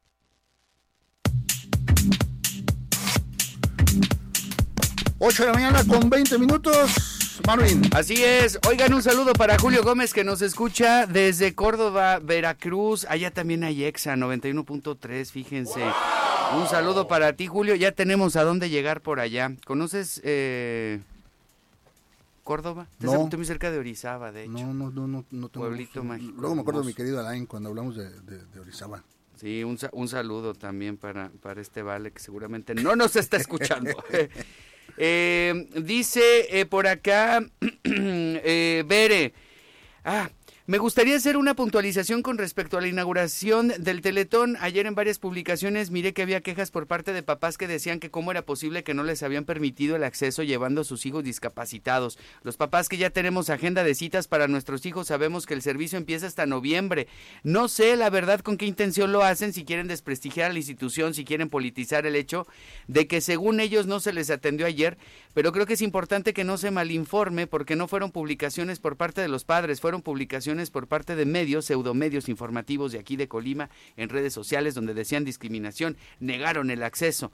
ocho de la mañana con veinte minutos. Marvin. Así es. Oigan, un saludo para Julio Gómez que nos escucha desde Córdoba, Veracruz. Allá también hay Exa noventa y uno punto tres, fíjense. Wow. Un saludo para ti, Julio. Ya tenemos a dónde llegar por allá. ¿Conoces eh, Córdoba? No. Estoy muy cerca de Orizaba, de hecho. No, no, no, no, no tengo. Pueblito mágico. Luego me acuerdo de mi querido Alain cuando hablamos de, de, de Orizaba. Sí, un, un saludo también para, para este Vale que seguramente no nos está escuchando. eh, dice eh, por acá, eh, Bere, ah, me gustaría hacer una puntualización con respecto a la inauguración del Teletón. Ayer en varias publicaciones miré que había quejas por parte de papás que decían que cómo era posible que no les habían permitido el acceso llevando a sus hijos discapacitados. Los papás que ya tenemos agenda de citas para nuestros hijos sabemos que el servicio empieza hasta noviembre. No sé la verdad con qué intención lo hacen, si quieren desprestigiar a la institución, si quieren politizar el hecho de que según ellos no se les atendió ayer, pero creo que es importante que no se malinforme porque no fueron publicaciones por parte de los padres, fueron publicaciones por parte de medios, pseudomedios informativos de aquí de Colima, en redes sociales donde decían discriminación, negaron el acceso.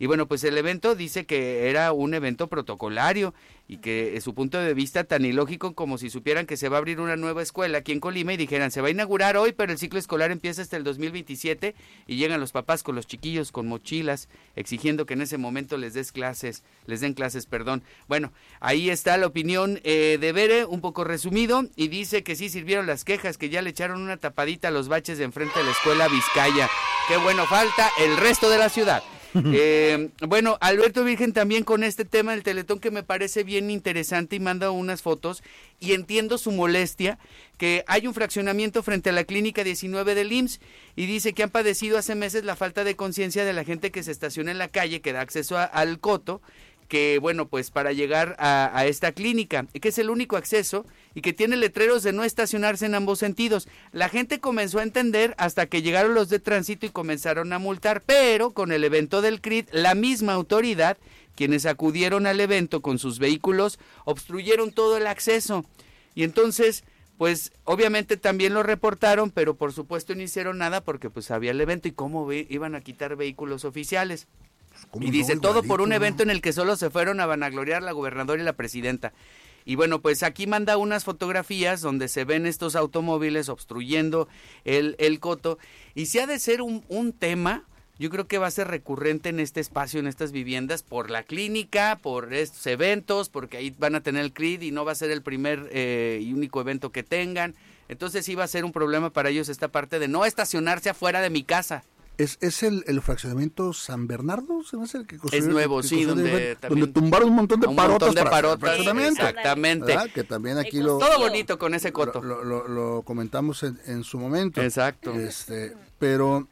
Y bueno, pues el evento dice que era un evento protocolario y que es su punto de vista tan ilógico como si supieran que se va a abrir una nueva escuela aquí en Colima y dijeran, se va a inaugurar hoy, pero el ciclo escolar empieza hasta el dos mil veintisiete y llegan los papás con los chiquillos con mochilas exigiendo que en ese momento les des clases, les den clases, perdón. Bueno, ahí está la opinión eh, de Bere, un poco resumido, y dice que sí sirvieron las quejas, que ya le echaron una tapadita a los baches de enfrente de la escuela Vizcaya. Qué bueno, falta el resto de la ciudad. Eh, bueno, Alberto Virgen también con este tema del Teletón que me parece bien interesante y manda unas fotos y entiendo su molestia, que hay un fraccionamiento frente a la clínica diecinueve del I M S S y dice que han padecido hace meses la falta de conciencia de la gente que se estaciona en la calle, que da acceso a, al coto, que bueno, pues para llegar a, a esta clínica, que es el único acceso y que tiene letreros de no estacionarse en ambos sentidos. La gente comenzó a entender hasta que llegaron los de tránsito y comenzaron a multar, pero con el evento del C R I D, la misma autoridad, quienes acudieron al evento con sus vehículos, obstruyeron todo el acceso. Y entonces, pues obviamente también lo reportaron, pero por supuesto no hicieron nada porque pues había el evento y cómo ve, iban a quitar vehículos oficiales. Y dice, todo por un evento en el que solo se fueron a vanagloriar la gobernadora y la presidenta. Y bueno, pues aquí manda unas fotografías donde se ven estos automóviles obstruyendo el, el coto. Y si ha de ser un, un tema, yo creo que va a ser recurrente en este espacio, en estas viviendas, por la clínica, por estos eventos, porque ahí van a tener el C R I D y no va a ser el primer eh, y único evento que tengan. Entonces sí va a ser un problema para ellos esta parte de no estacionarse afuera de mi casa. ¿Es, es el, el fraccionamiento San Bernardo? ¿Se me hace el que es nuevo, que sí, donde, de, también, donde tumbaron un montón de un parotas. Montón de parotas para fraccionamiento. Exactamente. ¿Verdad? Que también aquí lo... Todo bonito con ese coto. Lo, lo, lo, lo comentamos en, en su momento. Exacto. Este, pero,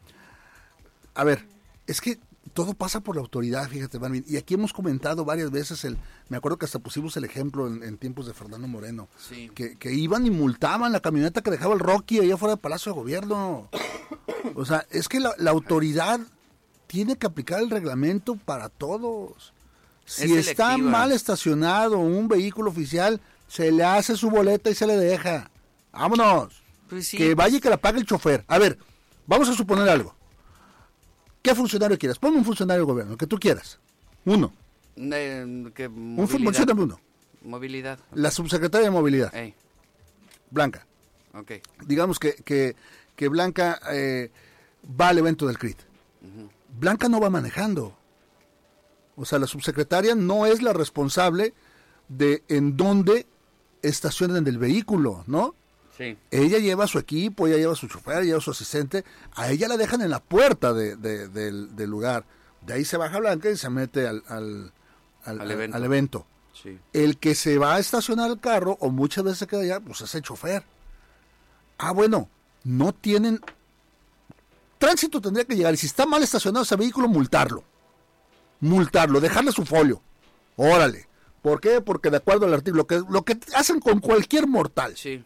a ver, es que todo pasa por la autoridad, fíjate, Marvin. Y aquí hemos comentado varias veces, el me acuerdo que hasta pusimos el ejemplo en, en tiempos de Fernando Moreno, sí. que, que iban y multaban la camioneta que dejaba el Rocky allá fuera del Palacio de Gobierno. O sea, es que la, la autoridad tiene que aplicar el reglamento para todos. Si está mal estacionado un vehículo oficial, se le hace su boleta y se le deja. ¡Vámonos! Pues sí. Que vaya y que la pague el chofer. A ver, vamos a suponer algo. ¿Qué funcionario quieres? Ponme un funcionario del gobierno, que tú quieras. Uno. Eh, que un funcionario uno. Movilidad. La subsecretaria de Movilidad. Ey. Blanca. Ok. Digamos que, que, que Blanca eh, va al evento del C R I D. Uh-huh. Blanca no va manejando. O sea, la subsecretaria no es la responsable de en dónde estacionan el vehículo, ¿no? Sí. Ella lleva su equipo, ella lleva su chofer, lleva su asistente, a ella la dejan en la puerta de, de, del, del lugar. De ahí se baja Blanca y se mete al, al, al, al evento. Al evento. Sí. El que se va a estacionar el carro, o muchas veces se queda allá, pues es el chofer. Ah, bueno, no tienen... Tránsito tendría que llegar, y si está mal estacionado ese vehículo, multarlo. Multarlo, dejarle su folio. Órale. ¿Por qué? Porque de acuerdo al artículo, que, lo que hacen con cualquier mortal. Sí.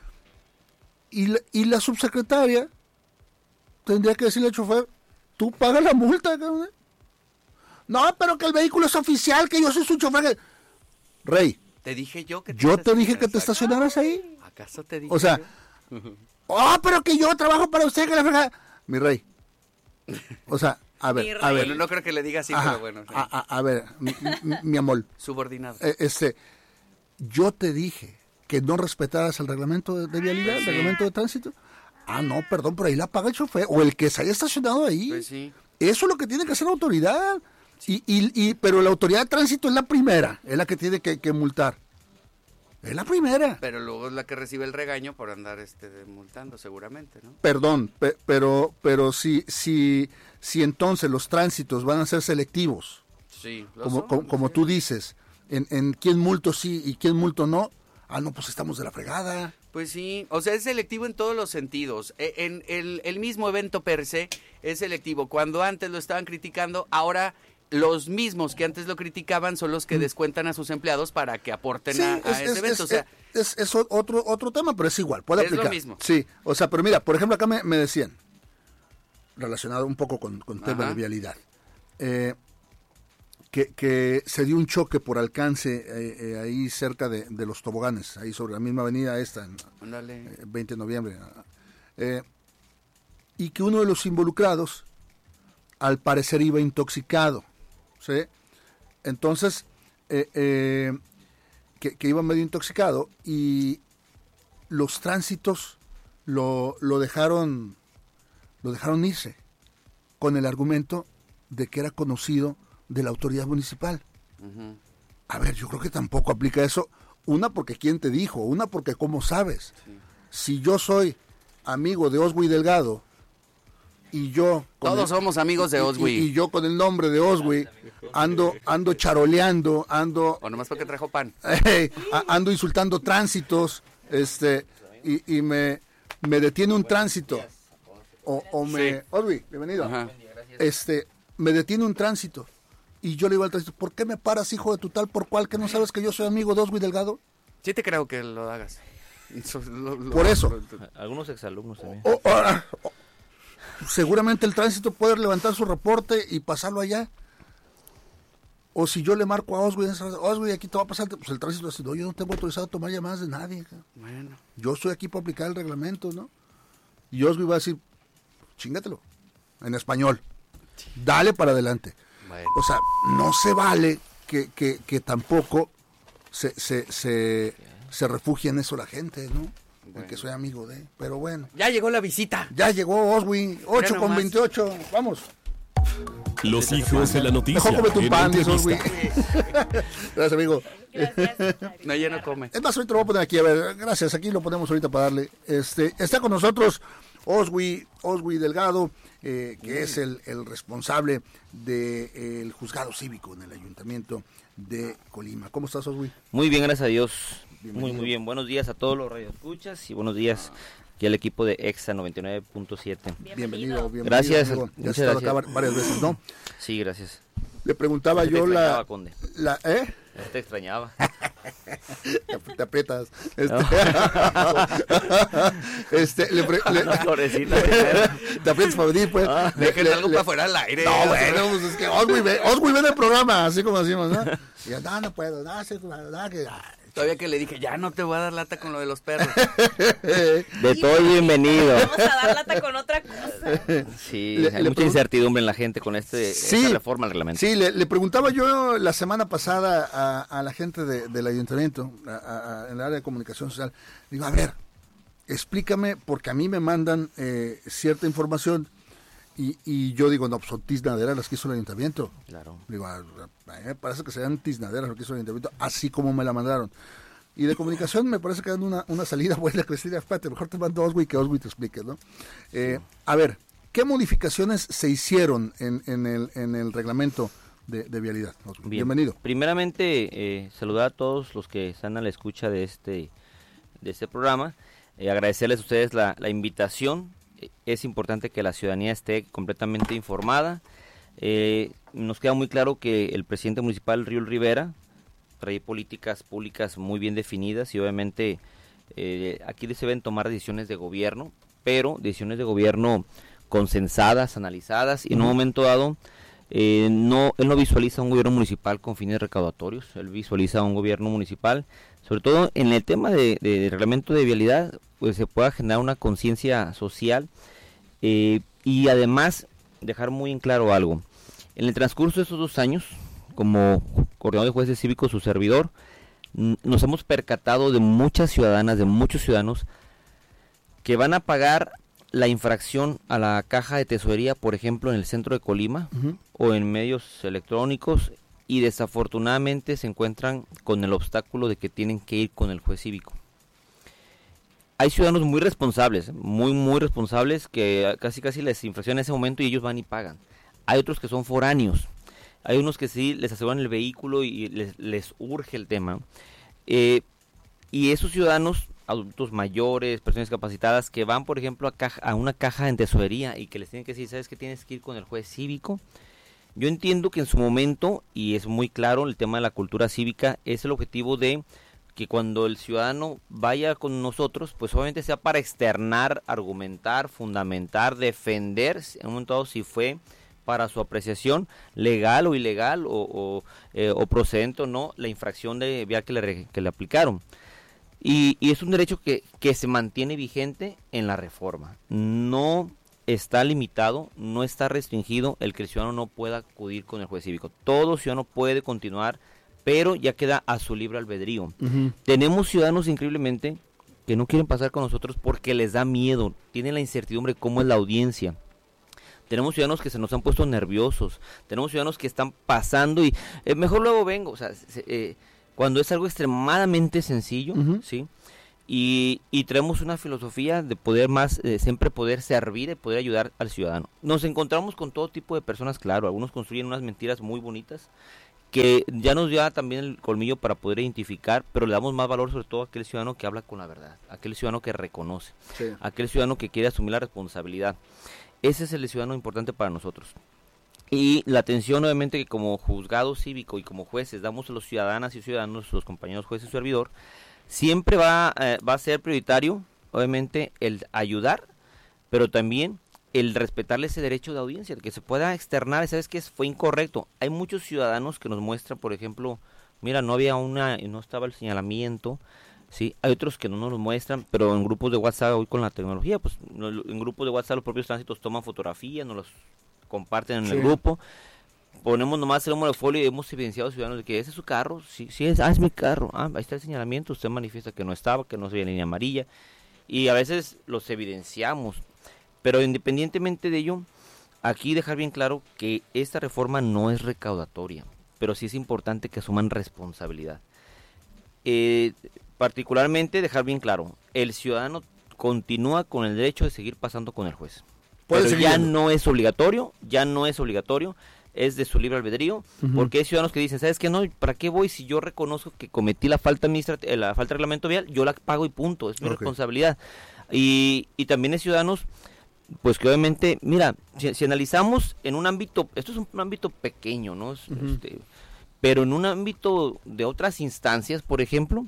Y la, y la subsecretaria tendría que decirle al chofer, tú pagas la multa, cabrón. No, pero que el vehículo es oficial, que yo soy su chofer. Rey. Te dije yo que te Yo te dije que te estacionaras ahí. ¿Acaso te dije? O sea, yo? Oh, pero que yo trabajo para usted, que la fregada. Mi rey. O sea, a ver, a ver. Bueno, no creo que le diga así, Ajá, pero bueno. Sí. A, a, a ver, mi, mi, mi amor. Subordinado. Eh, este, yo te dije que no respetaras el reglamento de, de vialidad, el sí. reglamento de tránsito. Ah, no, perdón, pero ahí la paga el chofer o el que se haya estacionado ahí. Pues sí. Eso es lo que tiene que hacer la autoridad. Y, y, y, pero la autoridad de tránsito es la primera, es la que tiene que, que multar. Es la primera. Pero luego es la que recibe el regaño por andar este multando, seguramente, ¿no? Perdón, pe, pero pero si si si entonces los tránsitos van a ser selectivos, sí, como son, como, como sí. tú dices, en, en quién multo sí y quién multo no, ah, no, pues estamos de la fregada. Pues sí, o sea, es selectivo en todos los sentidos. En el, el mismo evento per se es selectivo. Cuando antes lo estaban criticando, ahora los mismos que antes lo criticaban son los que descuentan a sus empleados para que aporten sí, a, a es, ese es, evento. Es, o sea, es, es otro otro tema, pero es igual, puede es aplicar. lo mismo. Sí, o sea, pero mira, por ejemplo, acá me, me decían, relacionado un poco con, con tema de vialidad, eh, que, que se dio un choque por alcance eh, eh, ahí cerca de, de los toboganes, ahí sobre la misma avenida esta, en eh, veinte de noviembre, eh, y que uno de los involucrados, al parecer, iba intoxicado. ¿sí? Entonces, eh, eh, que, que iba medio intoxicado y los tránsitos lo, lo dejaron lo dejaron irse con el argumento de que era conocido de la autoridad municipal. Uh-huh. A ver, yo creo que tampoco aplica eso. Una, porque quién te dijo, una, porque cómo sabes. Sí. Si yo soy amigo de Oswi Delgado y yo... Todos el, somos amigos de Oswi. Y, y, y yo con el nombre de Oswi ando ando charoleando, ando... O nomás porque trajo pan. Eh, ando insultando tránsitos, este, y, y me, me detiene un tránsito. O, o me... Sí. Oswi, bienvenido. Ajá. Este, me detiene un tránsito. Y yo le digo al tránsito, ¿por qué me paras, hijo de tu tal por cual, que no sabes que yo soy amigo de Oswi Delgado? Sí te creo que lo hagas. Lo, lo, por eso. Algunos exalumnos también. O, o, o, seguramente el tránsito puede levantar su reporte y pasarlo allá. O si yo le marco a Oswi, Oswi, aquí te va a pasar, pues el tránsito dice, no, yo no tengo autorizado a tomar llamadas de nadie. Bueno. Yo estoy aquí para aplicar el reglamento, ¿no? Y Oswi va a decir, chingatelo, en español. Sí. Dale para adelante. Bueno. O sea, no se vale que, que, que tampoco se, se, se, se refugie en eso la gente, ¿no? Bueno. En que soy amigo de, pero bueno. Ya llegó la visita. Ya llegó Oswi, ocho con veintiocho, vamos. Los hijos de la noticia. Mejor come tu pan, Oswi. Gracias, amigo. Gracias. No, ya no come. Es más, ahorita lo voy a poner aquí, a ver, gracias, aquí lo ponemos ahorita para darle. Este, está con nosotros Oswi, Oswi Delgado, eh, que mm. es el, el responsable del de, juzgado cívico en el ayuntamiento de Colima. ¿Cómo estás, Oswi? Muy bien, gracias a Dios. Bienvenido. Muy, muy bien. Buenos días a todos los radioescuchas y buenos días aquí al equipo de Exa noventa y nueve punto siete. Bienvenido, bienvenido. Gracias. Amigo. Ya has estado acá varias veces, ¿no? Sí, gracias. Le preguntaba yo la, la... ¿Eh? Ya te extrañaba. te, te aprietas. Este, este le, pre, le te aprietas para venir, pues. Ah, Dejen algo le, para fuera al aire. No, bueno, pues es que Oswi ve, Oswi ve el programa, así como decimos, ¿no? Y yo, no, no puedo, no, sí, no, que... Todavía que le dije, ya no te voy a dar lata con lo de los perros. De todo bienvenido. Vamos a dar lata con otra cosa. Sí, le, hay le mucha pregun- incertidumbre en la gente con este sí, esta reforma al reglamento. Sí, le, le preguntaba yo la semana pasada a, a la gente de, del ayuntamiento, a, a, a, en el área de comunicación social, digo, a ver, explícame, porque a mí me mandan eh, cierta información y, y yo digo, no, pues son tiznaderas las que hizo el ayuntamiento. Claro. Digo, a, a mí me parece que sean tiznaderas las que hizo el ayuntamiento, así como me la mandaron. Y de comunicación me parece que dan una, una salida buena, Cristina, espérate, mejor te mando a Oswi que Oswi te explique, ¿no? Eh, sí. A ver, ¿qué modificaciones se hicieron en, en, el, en el reglamento de, de vialidad? Bien. Bienvenido. Primeramente, eh, saludar a todos los que están a la escucha de este, de este programa, eh, agradecerles a ustedes la, la invitación. Es importante que la ciudadanía esté completamente informada. Eh, nos queda muy claro que el presidente municipal, Riul Rivera, trae políticas públicas muy bien definidas y obviamente eh, aquí se deben tomar decisiones de gobierno, pero decisiones de gobierno consensadas, analizadas, y en un momento dado eh, no él no visualiza un gobierno municipal con fines recaudatorios, él visualiza un gobierno municipal, sobre todo en el tema de, de, de reglamento de vialidad, pues se pueda generar una conciencia social eh, y además dejar muy en claro algo. En el transcurso de estos dos años, como coordinador de jueces cívicos, su servidor, nos hemos percatado de muchas ciudadanas, de muchos ciudadanos que van a pagar la infracción a la caja de tesorería, por ejemplo, en el centro de Colima, uh-huh, o en medios electrónicos, y desafortunadamente se encuentran con el obstáculo de que tienen que ir con el juez cívico. Hay ciudadanos muy responsables, muy muy responsables, que casi casi les infraccionan en ese momento y ellos van y pagan. Hay otros que son foráneos, hay unos que sí les aseguran el vehículo y les, les urge el tema. Eh, y esos ciudadanos, adultos mayores, personas capacitadas, que van, por ejemplo, a, caja, a una caja en tesorería y que les tienen que decir, ¿sabes qué? Tienes que ir con el juez cívico. Yo entiendo que en su momento, y es muy claro, el tema de la cultura cívica es el objetivo de que cuando el ciudadano vaya con nosotros, pues obviamente sea para externar, argumentar, fundamentar, defender, en un momento dado, si fue para su apreciación legal o ilegal, o, o, eh, o procedente o no, la infracción de vial que le, que le aplicaron. Y, y es un derecho que, que se mantiene vigente en la reforma. No está limitado, no está restringido el que el ciudadano no pueda acudir con el juez cívico. Todo ciudadano puede continuar, pero ya queda a su libre albedrío. Uh-huh. Tenemos ciudadanos increíblemente que no quieren pasar con nosotros porque les da miedo, tienen la incertidumbre de cómo es la audiencia. Tenemos ciudadanos que se nos han puesto nerviosos, tenemos ciudadanos que están pasando y eh, mejor luego vengo, o sea, se, eh, cuando es algo extremadamente sencillo, uh-huh. ¿sí? Y, y traemos una filosofía de poder más, eh, siempre poder servir, de poder ayudar al ciudadano. Nos encontramos con todo tipo de personas, claro, algunos construyen unas mentiras muy bonitas, que ya nos da también el colmillo para poder identificar, pero le damos más valor sobre todo a aquel ciudadano que habla con la verdad, a aquel ciudadano que reconoce, sí. a aquel ciudadano que quiere asumir la responsabilidad. Ese es el ciudadano importante para nosotros. Y la atención obviamente que como juzgado cívico y como jueces damos a los ciudadanas y ciudadanos, los compañeros jueces y servidor, siempre va, eh, va a ser prioritario, obviamente, el ayudar, pero también el respetarle ese derecho de audiencia, que se pueda externar, ¿sabes qué? Fue incorrecto. Hay muchos ciudadanos que nos muestran, por ejemplo, mira, no había una, no estaba el señalamiento, ¿sí? Hay otros que no nos lo muestran, pero en grupos de WhatsApp, hoy con la tecnología, pues en grupos de WhatsApp los propios tránsitos toman fotografías, nos los comparten en sí. el grupo, ponemos nomás el número de folio y hemos evidenciado ciudadanos de que ese es su carro, sí, sí es, ah, es mi carro, ah, ahí está el señalamiento, usted manifiesta que no estaba, que no se veía línea amarilla, y a veces los evidenciamos, pero independientemente de ello, aquí dejar bien claro que esta reforma no es recaudatoria, pero sí es importante que asuman responsabilidad. Eh, particularmente dejar bien claro, el ciudadano continúa con el derecho de seguir pasando con el juez, pero ya no es obligatorio, ya no es obligatorio, es de su libre albedrío, uh-huh. porque hay ciudadanos que dicen, ¿sabes qué? No, ¿para qué voy si yo reconozco que cometí la falta administrativa, la falta de reglamento vial? Yo la pago y punto, es mi okay. responsabilidad. Y, y también hay ciudadanos, pues que obviamente, mira, si, si analizamos en un ámbito, esto es un, un ámbito pequeño, ¿no? Es, uh-huh. este, pero en un ámbito de otras instancias, por ejemplo,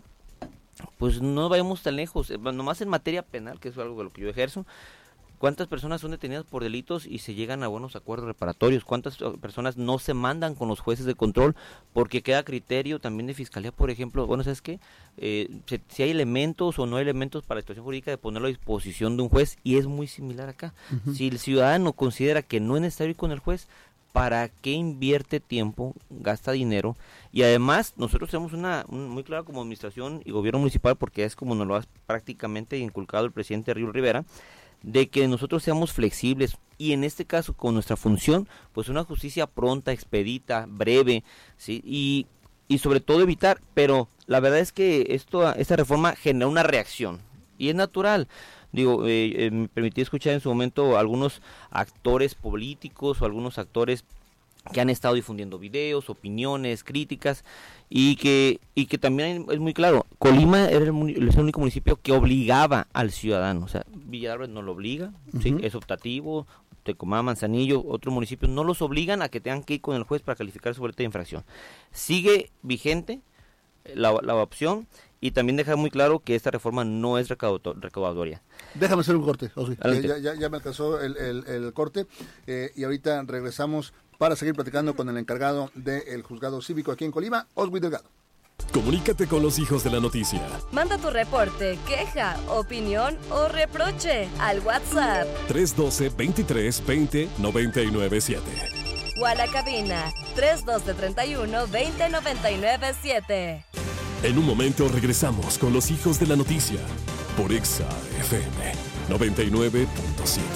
pues no vayamos tan lejos, nomás en materia penal, que es algo de lo que yo ejerzo, ¿cuántas personas son detenidas por delitos y se llegan a buenos acuerdos reparatorios? ¿Cuántas personas no se mandan con los jueces de control porque queda criterio también de fiscalía, por ejemplo? Bueno, ¿sabes qué? Eh, si, si hay elementos o no hay elementos para la situación jurídica de ponerlo a disposición de un juez, y es muy similar acá. Uh-huh. Si el ciudadano considera que no es necesario ir con el juez, ¿para qué invierte tiempo, gasta dinero? Y además, nosotros tenemos una un, muy clara como administración y gobierno municipal, porque es como nos lo ha prácticamente inculcado el presidente Río Rivera, de que nosotros seamos flexibles y en este caso con nuestra función, pues una justicia pronta, expedita, breve, ¿sí? y, y sobre todo evitar, pero la verdad es que esto esta reforma genera una reacción y es natural. Digo, eh, eh, me permití escuchar en su momento a algunos actores políticos o algunos actores que han estado difundiendo videos, opiniones, críticas, y que y que también es muy claro, Colima era el, es el único municipio que obligaba al ciudadano, o sea, Villa de Álvarez no lo obliga, uh-huh. ¿sí? Es optativo, Tecomán, Manzanillo, otros municipios no los obligan a que tengan que ir con el juez para calificar su boleta de infracción. Sigue vigente la, la opción, y también dejar muy claro que esta reforma no es recaudatoria. Déjame hacer un corte, Osby. Ya, ya, ya me alcanzó el, el, el corte, eh, y ahorita regresamos para seguir platicando con el encargado del juzgado cívico aquí en Colima, Osby Delgado. Comunícate con los hijos de la noticia. Manda tu reporte, queja, opinión o reproche al WhatsApp tres uno dos, veintitrés, veinte, noventa y nueve siete. O a la cabina tres uno dos, treinta y uno, veinte, noventa y nueve siete. En un momento regresamos con los hijos de la noticia por Exa F M noventa y nueve punto siete.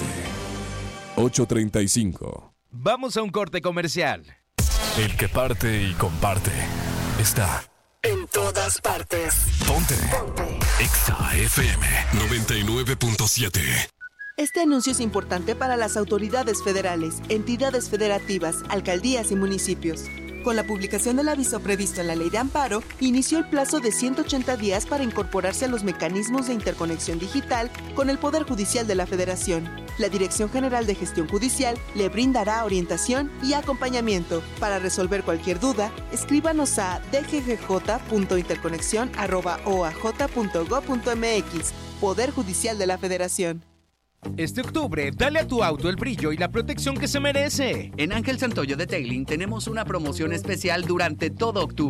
ocho treinta y cinco. Vamos a un corte comercial. El que parte y comparte está en todas partes. Ponte. Ponte. Exa F M noventa y nueve punto siete. Este anuncio es importante para las autoridades federales, entidades federativas, alcaldías y municipios. Con la publicación del aviso previsto en la Ley de Amparo, inició el plazo de ciento ochenta días para incorporarse a los mecanismos de interconexión digital con el Poder Judicial de la Federación. La Dirección General de Gestión Judicial le brindará orientación y acompañamiento. Para resolver cualquier duda, escríbanos a d g g j punto interconexión arroba o a j punto gob punto m x. Poder Judicial de la Federación. Este octubre, dale a tu auto el brillo y la protección que se merece. En Ángel Santoyo Detailing tenemos una promoción especial durante todo octubre.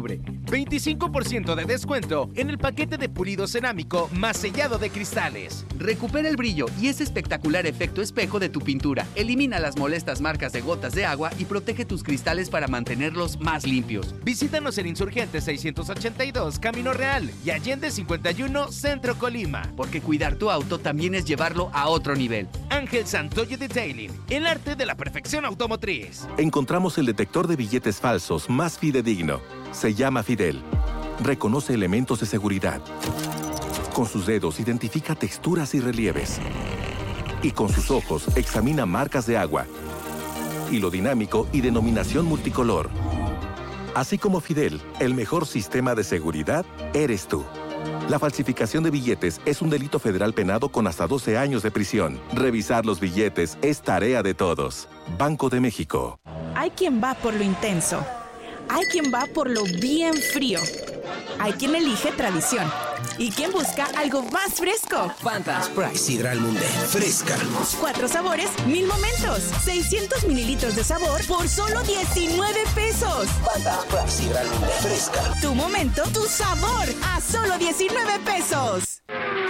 veinticinco por ciento de descuento en el paquete de pulido cerámico más sellado de cristales. Recupera el brillo y ese espectacular efecto espejo de tu pintura. Elimina las molestas marcas de gotas de agua y protege tus cristales para mantenerlos más limpios. Visítanos en Insurgentes seiscientos ochenta y dos, Camino Real, y Allende cincuenta y uno, Centro Colima. Porque cuidar tu auto también es llevarlo a otro nivel. Ángel Santoyo Detailing, el arte de la perfección automotriz. Encontramos el detector de billetes falsos más fidedigno. Se llama Fidel. Reconoce elementos de seguridad. Con sus dedos identifica texturas y relieves. Y con sus ojos examina marcas de agua, hilo dinámico y denominación multicolor. Así como Fidel, el mejor sistema de seguridad eres tú. La falsificación de billetes es un delito federal penado con hasta doce años de prisión. Revisar los billetes es tarea de todos. Banco de México. Hay quien va por lo intenso. Hay quien va por lo bien frío. Hay quien elige tradición. Y quien busca algo más fresco. Fanta Sprite Sidral Mundet. Fresca. Cuatro sabores, mil momentos. seiscientos mililitros de sabor por solo diecinueve pesos. Fanta Sprite Sidral Mundet. Fresca. Tu momento, tu sabor. A solo diecinueve pesos.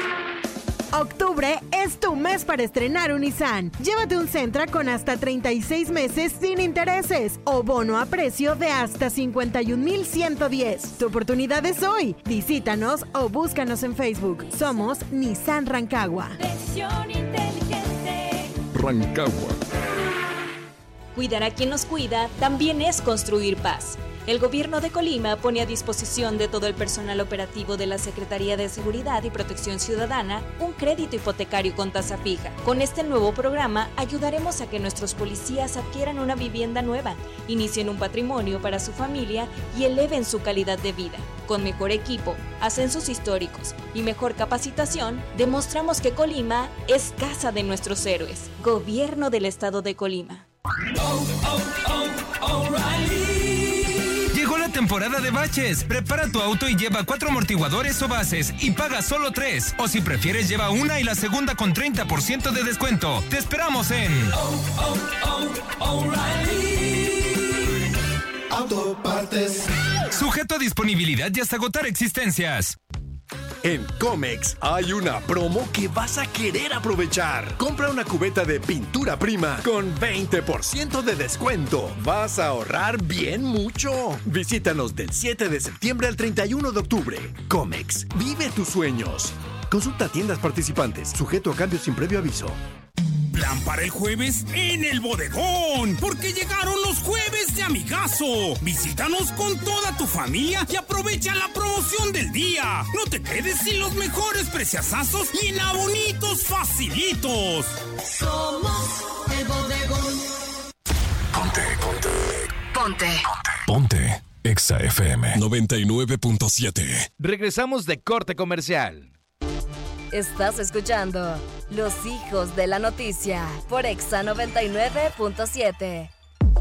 Octubre es tu mes para estrenar un Nissan. Llévate un Sentra con hasta treinta y seis meses sin intereses o bono a precio de hasta cincuenta y un mil ciento diez. Tu oportunidad es hoy. Visítanos o búscanos en Facebook. Somos Nissan Rancagua. Decisión inteligente. Rancagua. Cuidar a quien nos cuida también es construir paz. El Gobierno de Colima pone a disposición de todo el personal operativo de la Secretaría de Seguridad y Protección Ciudadana un crédito hipotecario con tasa fija. Con este nuevo programa ayudaremos a que nuestros policías adquieran una vivienda nueva, inicien un patrimonio para su familia y eleven su calidad de vida. Con mejor equipo, ascensos históricos y mejor capacitación, demostramos que Colima es casa de nuestros héroes. Gobierno del Estado de Colima. Oh, oh, oh, O'Reilly. Llegó la temporada de baches. Prepara tu auto y lleva cuatro amortiguadores o bases y paga solo tres. O si prefieres, lleva una y la segunda con treinta por ciento de descuento. Te esperamos en Oh, oh, oh, O'Reilly Autopartes. Sujeto a disponibilidad y hasta agotar existencias. En Comex hay una promo que vas a querer aprovechar. Compra una cubeta de pintura prima con veinte por ciento de descuento. Vas a ahorrar bien mucho. Visítanos del siete de septiembre al treinta y uno de octubre. Comex, vive tus sueños. Consulta tiendas participantes, sujeto a cambios sin previo aviso. Plan para el jueves en el bodegón, porque llegaron los jueves de amigazo. Visítanos con toda tu familia y aprovecha la promoción del día. No te quedes sin los mejores preciazazos y en abonitos facilitos. Somos el bodegón. Ponte, ponte. Ponte. Ponte. Exa F M noventa y nueve punto siete. Regresamos de corte comercial. Estás escuchando Los Hijos de la Noticia por Exa noventa y nueve punto siete.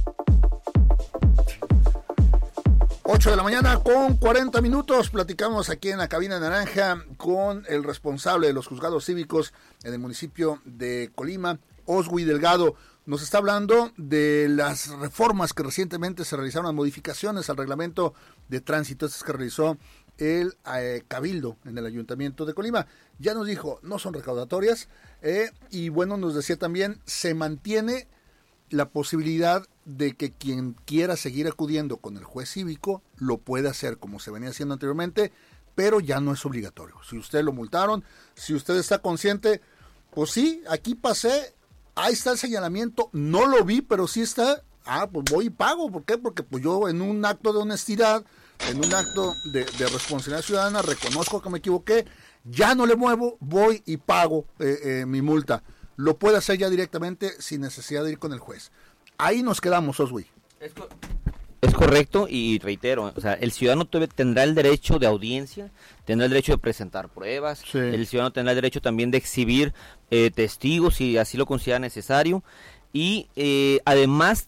ocho de la mañana con cuarenta minutos. Platicamos aquí en la cabina naranja con el responsable de los juzgados cívicos en el municipio de Colima, Oswi Delgado. Nos está hablando de las reformas que recientemente se realizaron, las modificaciones al reglamento de tránsito, estas que realizó el eh, Cabildo en el Ayuntamiento de Colima. Ya nos dijo, no son recaudatorias, eh, y bueno, nos decía también, se mantiene la posibilidad de que quien quiera seguir acudiendo con el juez cívico lo puede hacer como se venía haciendo anteriormente, pero ya no es obligatorio. Si usted lo multaron, si usted está consciente, pues sí, aquí pasé, ahí está el señalamiento, no lo vi, pero sí está, ah, pues voy y pago. ¿Por qué? Porque pues yo en un acto de honestidad, en un acto de, de responsabilidad ciudadana, reconozco que me equivoqué, ya no le muevo, voy y pago eh, eh, mi multa. Lo puede hacer ya directamente sin necesidad de ir con el juez. Ahí nos quedamos, Oswi. Es, co- es correcto y reitero, o sea, el ciudadano tendrá el derecho de audiencia, tendrá el derecho de presentar pruebas, sí. El ciudadano tendrá el derecho también de exhibir eh, testigos si así lo considera necesario y eh, además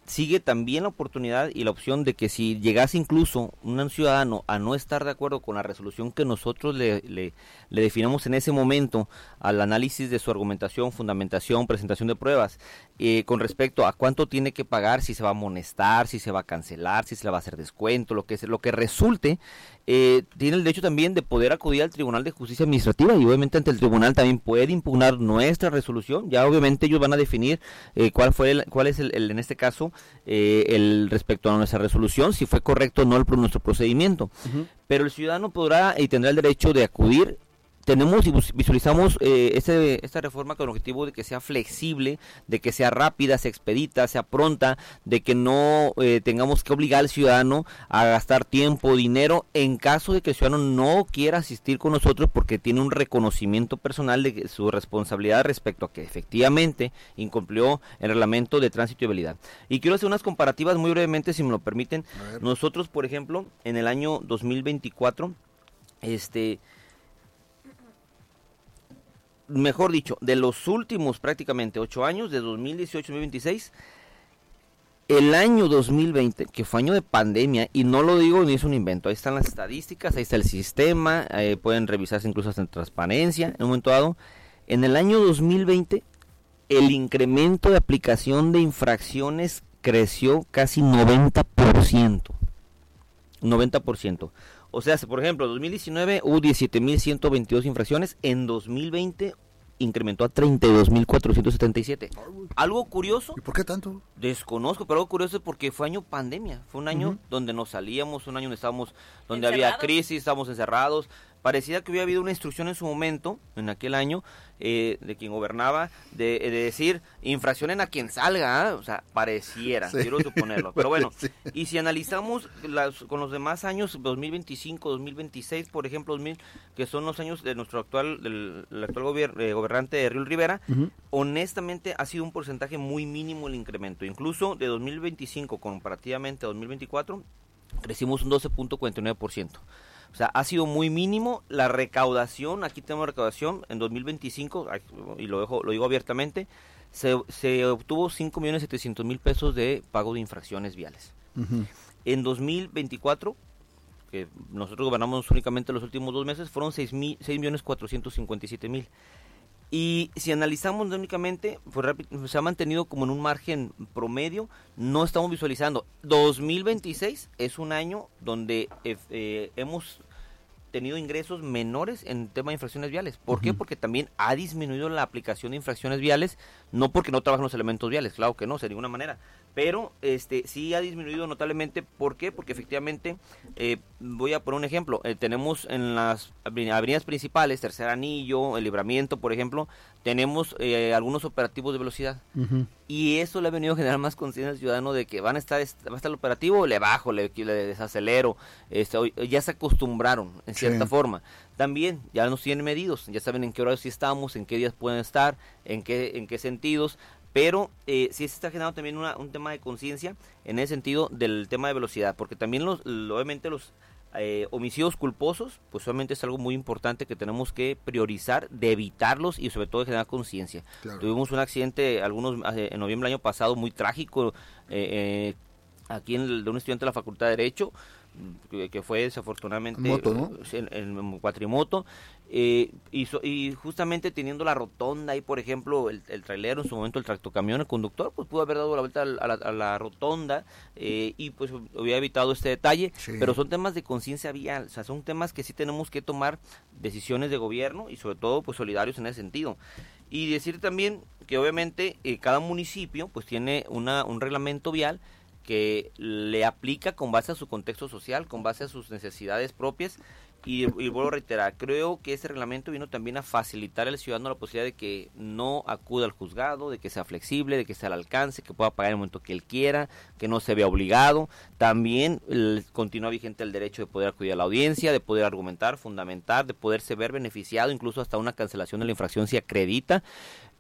sigue también la oportunidad y la opción de que si llegase incluso un ciudadano a no estar de acuerdo con la resolución que nosotros le, le, le definamos en ese momento al análisis de su argumentación, fundamentación, presentación de pruebas, eh, con respecto a cuánto tiene que pagar, si se va a amonestar, si se va a cancelar, si se le va a hacer descuento, lo que, lo que resulte, eh, tiene el derecho también de poder acudir al Tribunal de Justicia Administrativa y obviamente ante el tribunal también puede impugnar nuestra resolución. Ya obviamente ellos van a definir eh, cuál fue el, cuál es el, el en este caso eh, el respecto a nuestra resolución, si fue correcto o no el, nuestro procedimiento. Uh-huh. Pero el ciudadano podrá y tendrá el derecho de acudir. Tenemos y visualizamos eh, este, esta reforma con el objetivo de que sea flexible, de que sea rápida, sea expedita, sea pronta, de que no eh, tengamos que obligar al ciudadano a gastar tiempo, dinero, en caso de que el ciudadano no quiera asistir con nosotros porque tiene un reconocimiento personal de su responsabilidad respecto a que efectivamente incumplió el reglamento de tránsito y vialidad. Y quiero hacer unas comparativas muy brevemente, si me lo permiten. Nosotros, por ejemplo, en el año dos mil veinticuatro, este... mejor dicho, de los últimos prácticamente ocho años, de dos mil dieciocho a dos mil veintiséis, el año dos mil veinte, que fue año de pandemia, y no lo digo ni es un invento, ahí están las estadísticas, ahí está el sistema, eh, pueden revisarse incluso hasta en transparencia, en un momento dado, en el año dos mil veinte, el incremento de aplicación de infracciones creció casi noventa por ciento, noventa por ciento. O sea, por ejemplo, en dos mil diecinueve hubo diecisiete mil ciento veintidós infracciones, en dos mil veinte incrementó a treinta y dos mil cuatrocientos setenta y siete. Algo curioso. ¿Y por qué tanto? Desconozco, pero algo curioso es porque fue año pandemia, fue un año uh-huh. donde no salíamos, un año donde estábamos, donde había crisis, estábamos encerrados. Parecía que hubiera habido una instrucción en su momento, en aquel año, eh, de quien gobernaba, de, de decir, infraccionen a quien salga, ¿eh? O sea, pareciera, sí. quiero suponerlo. Pero bueno, sí. Y si analizamos las, con los demás años, dos mil veinticinco, dos mil veintiséis, por ejemplo, dos mil, que son los años de nuestro actual, del, del actual gobier, eh, gobernante de Riul Rivera, uh-huh. honestamente ha sido un porcentaje muy mínimo el incremento. Incluso de dos mil veinticinco comparativamente a dos mil veinticuatro, crecimos un doce punto cuarenta y nueve por ciento. O sea, ha sido muy mínimo la recaudación. Aquí tenemos recaudación en dos mil veinticinco, y lo dejo, lo digo abiertamente, se, se obtuvo cinco millones setecientos mil pesos de pago de infracciones viales. Uh-huh. En dos mil veinticuatro, que nosotros gobernamos únicamente los últimos dos meses, fueron seis millones cuatrocientos cincuenta y siete mil. Y si analizamos únicamente, pues se ha mantenido como en un margen promedio, no estamos visualizando. dos mil veintiséis es un año donde eh, eh, hemos tenido ingresos menores en tema de infracciones viales. ¿Por uh-huh. qué? Porque también ha disminuido la aplicación de infracciones viales, no porque no trabajan los elementos viales, claro que no, de ninguna manera, pero este sí ha disminuido notablemente. ¿Por qué? Porque efectivamente, eh, voy a poner un ejemplo, eh, tenemos en las avenidas principales, Tercer Anillo, El Libramiento, por ejemplo, tenemos eh, algunos operativos de velocidad, uh-huh. y eso le ha venido a generar más conciencia al ciudadano de que van a estar, va a estar el operativo, le bajo, le, le desacelero, este, ya se acostumbraron en cierta sí. forma. También ya nos tienen medidos, ya saben en qué horarios sí estamos, en qué días pueden estar, en qué, en qué sentidos. Pero eh, sí se está generando también una, un tema de conciencia en el sentido del tema de velocidad, porque también los, obviamente los eh, homicidios culposos, pues obviamente es algo muy importante que tenemos que priorizar, de evitarlos y sobre todo de generar conciencia. Claro. Tuvimos un accidente algunos en noviembre del año pasado muy trágico eh, eh, aquí en el, de un estudiante de la Facultad de Derecho, que, que fue desafortunadamente en, moto, ¿no? en, en cuatrimoto, eh, y, so, y justamente teniendo la rotonda ahí, por ejemplo, el, el trailero, en su momento el tractocamión, el conductor, pues pudo haber dado la vuelta a la, a la rotonda eh, y pues hubiera evitado este detalle, sí. Pero son temas de conciencia vial, o sea, son temas que sí tenemos que tomar decisiones de gobierno y sobre todo pues solidarios en ese sentido. Y decir también que obviamente eh, cada municipio pues tiene una, un reglamento vial que le aplica con base a su contexto social, con base a sus necesidades propias, y, y vuelvo a reiterar, creo que ese reglamento vino también a facilitar al ciudadano la posibilidad de que no acuda al juzgado, de que sea flexible, de que sea al alcance, que pueda pagar en el momento que él quiera, que no se vea obligado. También el, continúa vigente el derecho de poder acudir a la audiencia, de poder argumentar, fundamentar, de poderse ver beneficiado, incluso hasta una cancelación de la infracción si acredita.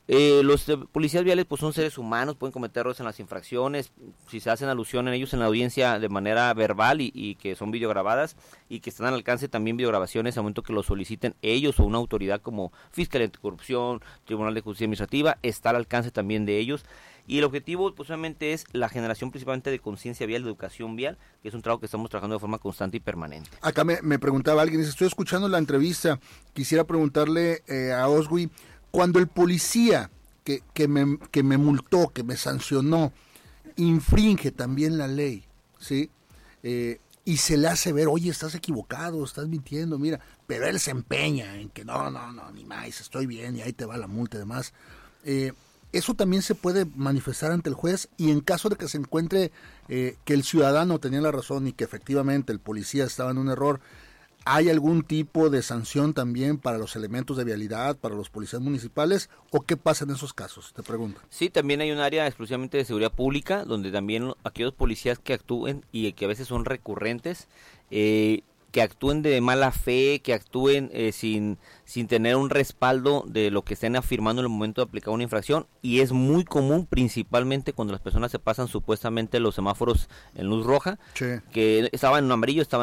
Eh, los eh, policías viales pues son seres humanos, pueden cometer errores en las infracciones, si se hacen alusión en ellos en la audiencia de manera verbal y, y que son videograbadas y que están al alcance también videograbaciones al momento que lo soliciten ellos o una autoridad como Fiscalía Anticorrupción, Tribunal de Justicia Administrativa, está al alcance también de ellos. Y el objetivo pues obviamente es la generación principalmente de conciencia vial, de educación vial, que es un trabajo que estamos trabajando de forma constante y permanente. Acá me, me preguntaba alguien, dice, estoy escuchando la entrevista, quisiera preguntarle eh, a Oswi, cuando el policía que, que, me, que me multó, que me sancionó, infringe también la ley, ¿sí? Eh, y se le hace ver, oye, estás equivocado, estás mintiendo, mira, pero él se empeña en que no, no, no, ni más, estoy bien y ahí te va la multa y demás. Eh, eso también se puede manifestar ante el juez y en caso de que se encuentre eh, que el ciudadano tenía la razón y que efectivamente el policía estaba en un error, ¿hay algún tipo de sanción también para los elementos de vialidad, para los policías municipales? ¿O qué pasa en esos casos? Te pregunto. Sí, también hay un área exclusivamente de seguridad pública, donde también aquellos policías que actúen y que a veces son recurrentes, eh, que actúen de mala fe, que actúen eh, sin, sin tener un respaldo de lo que estén afirmando en el momento de aplicar una infracción, y es muy común principalmente cuando las personas se pasan supuestamente los semáforos en luz roja, sí. que estaban en amarillo, estaban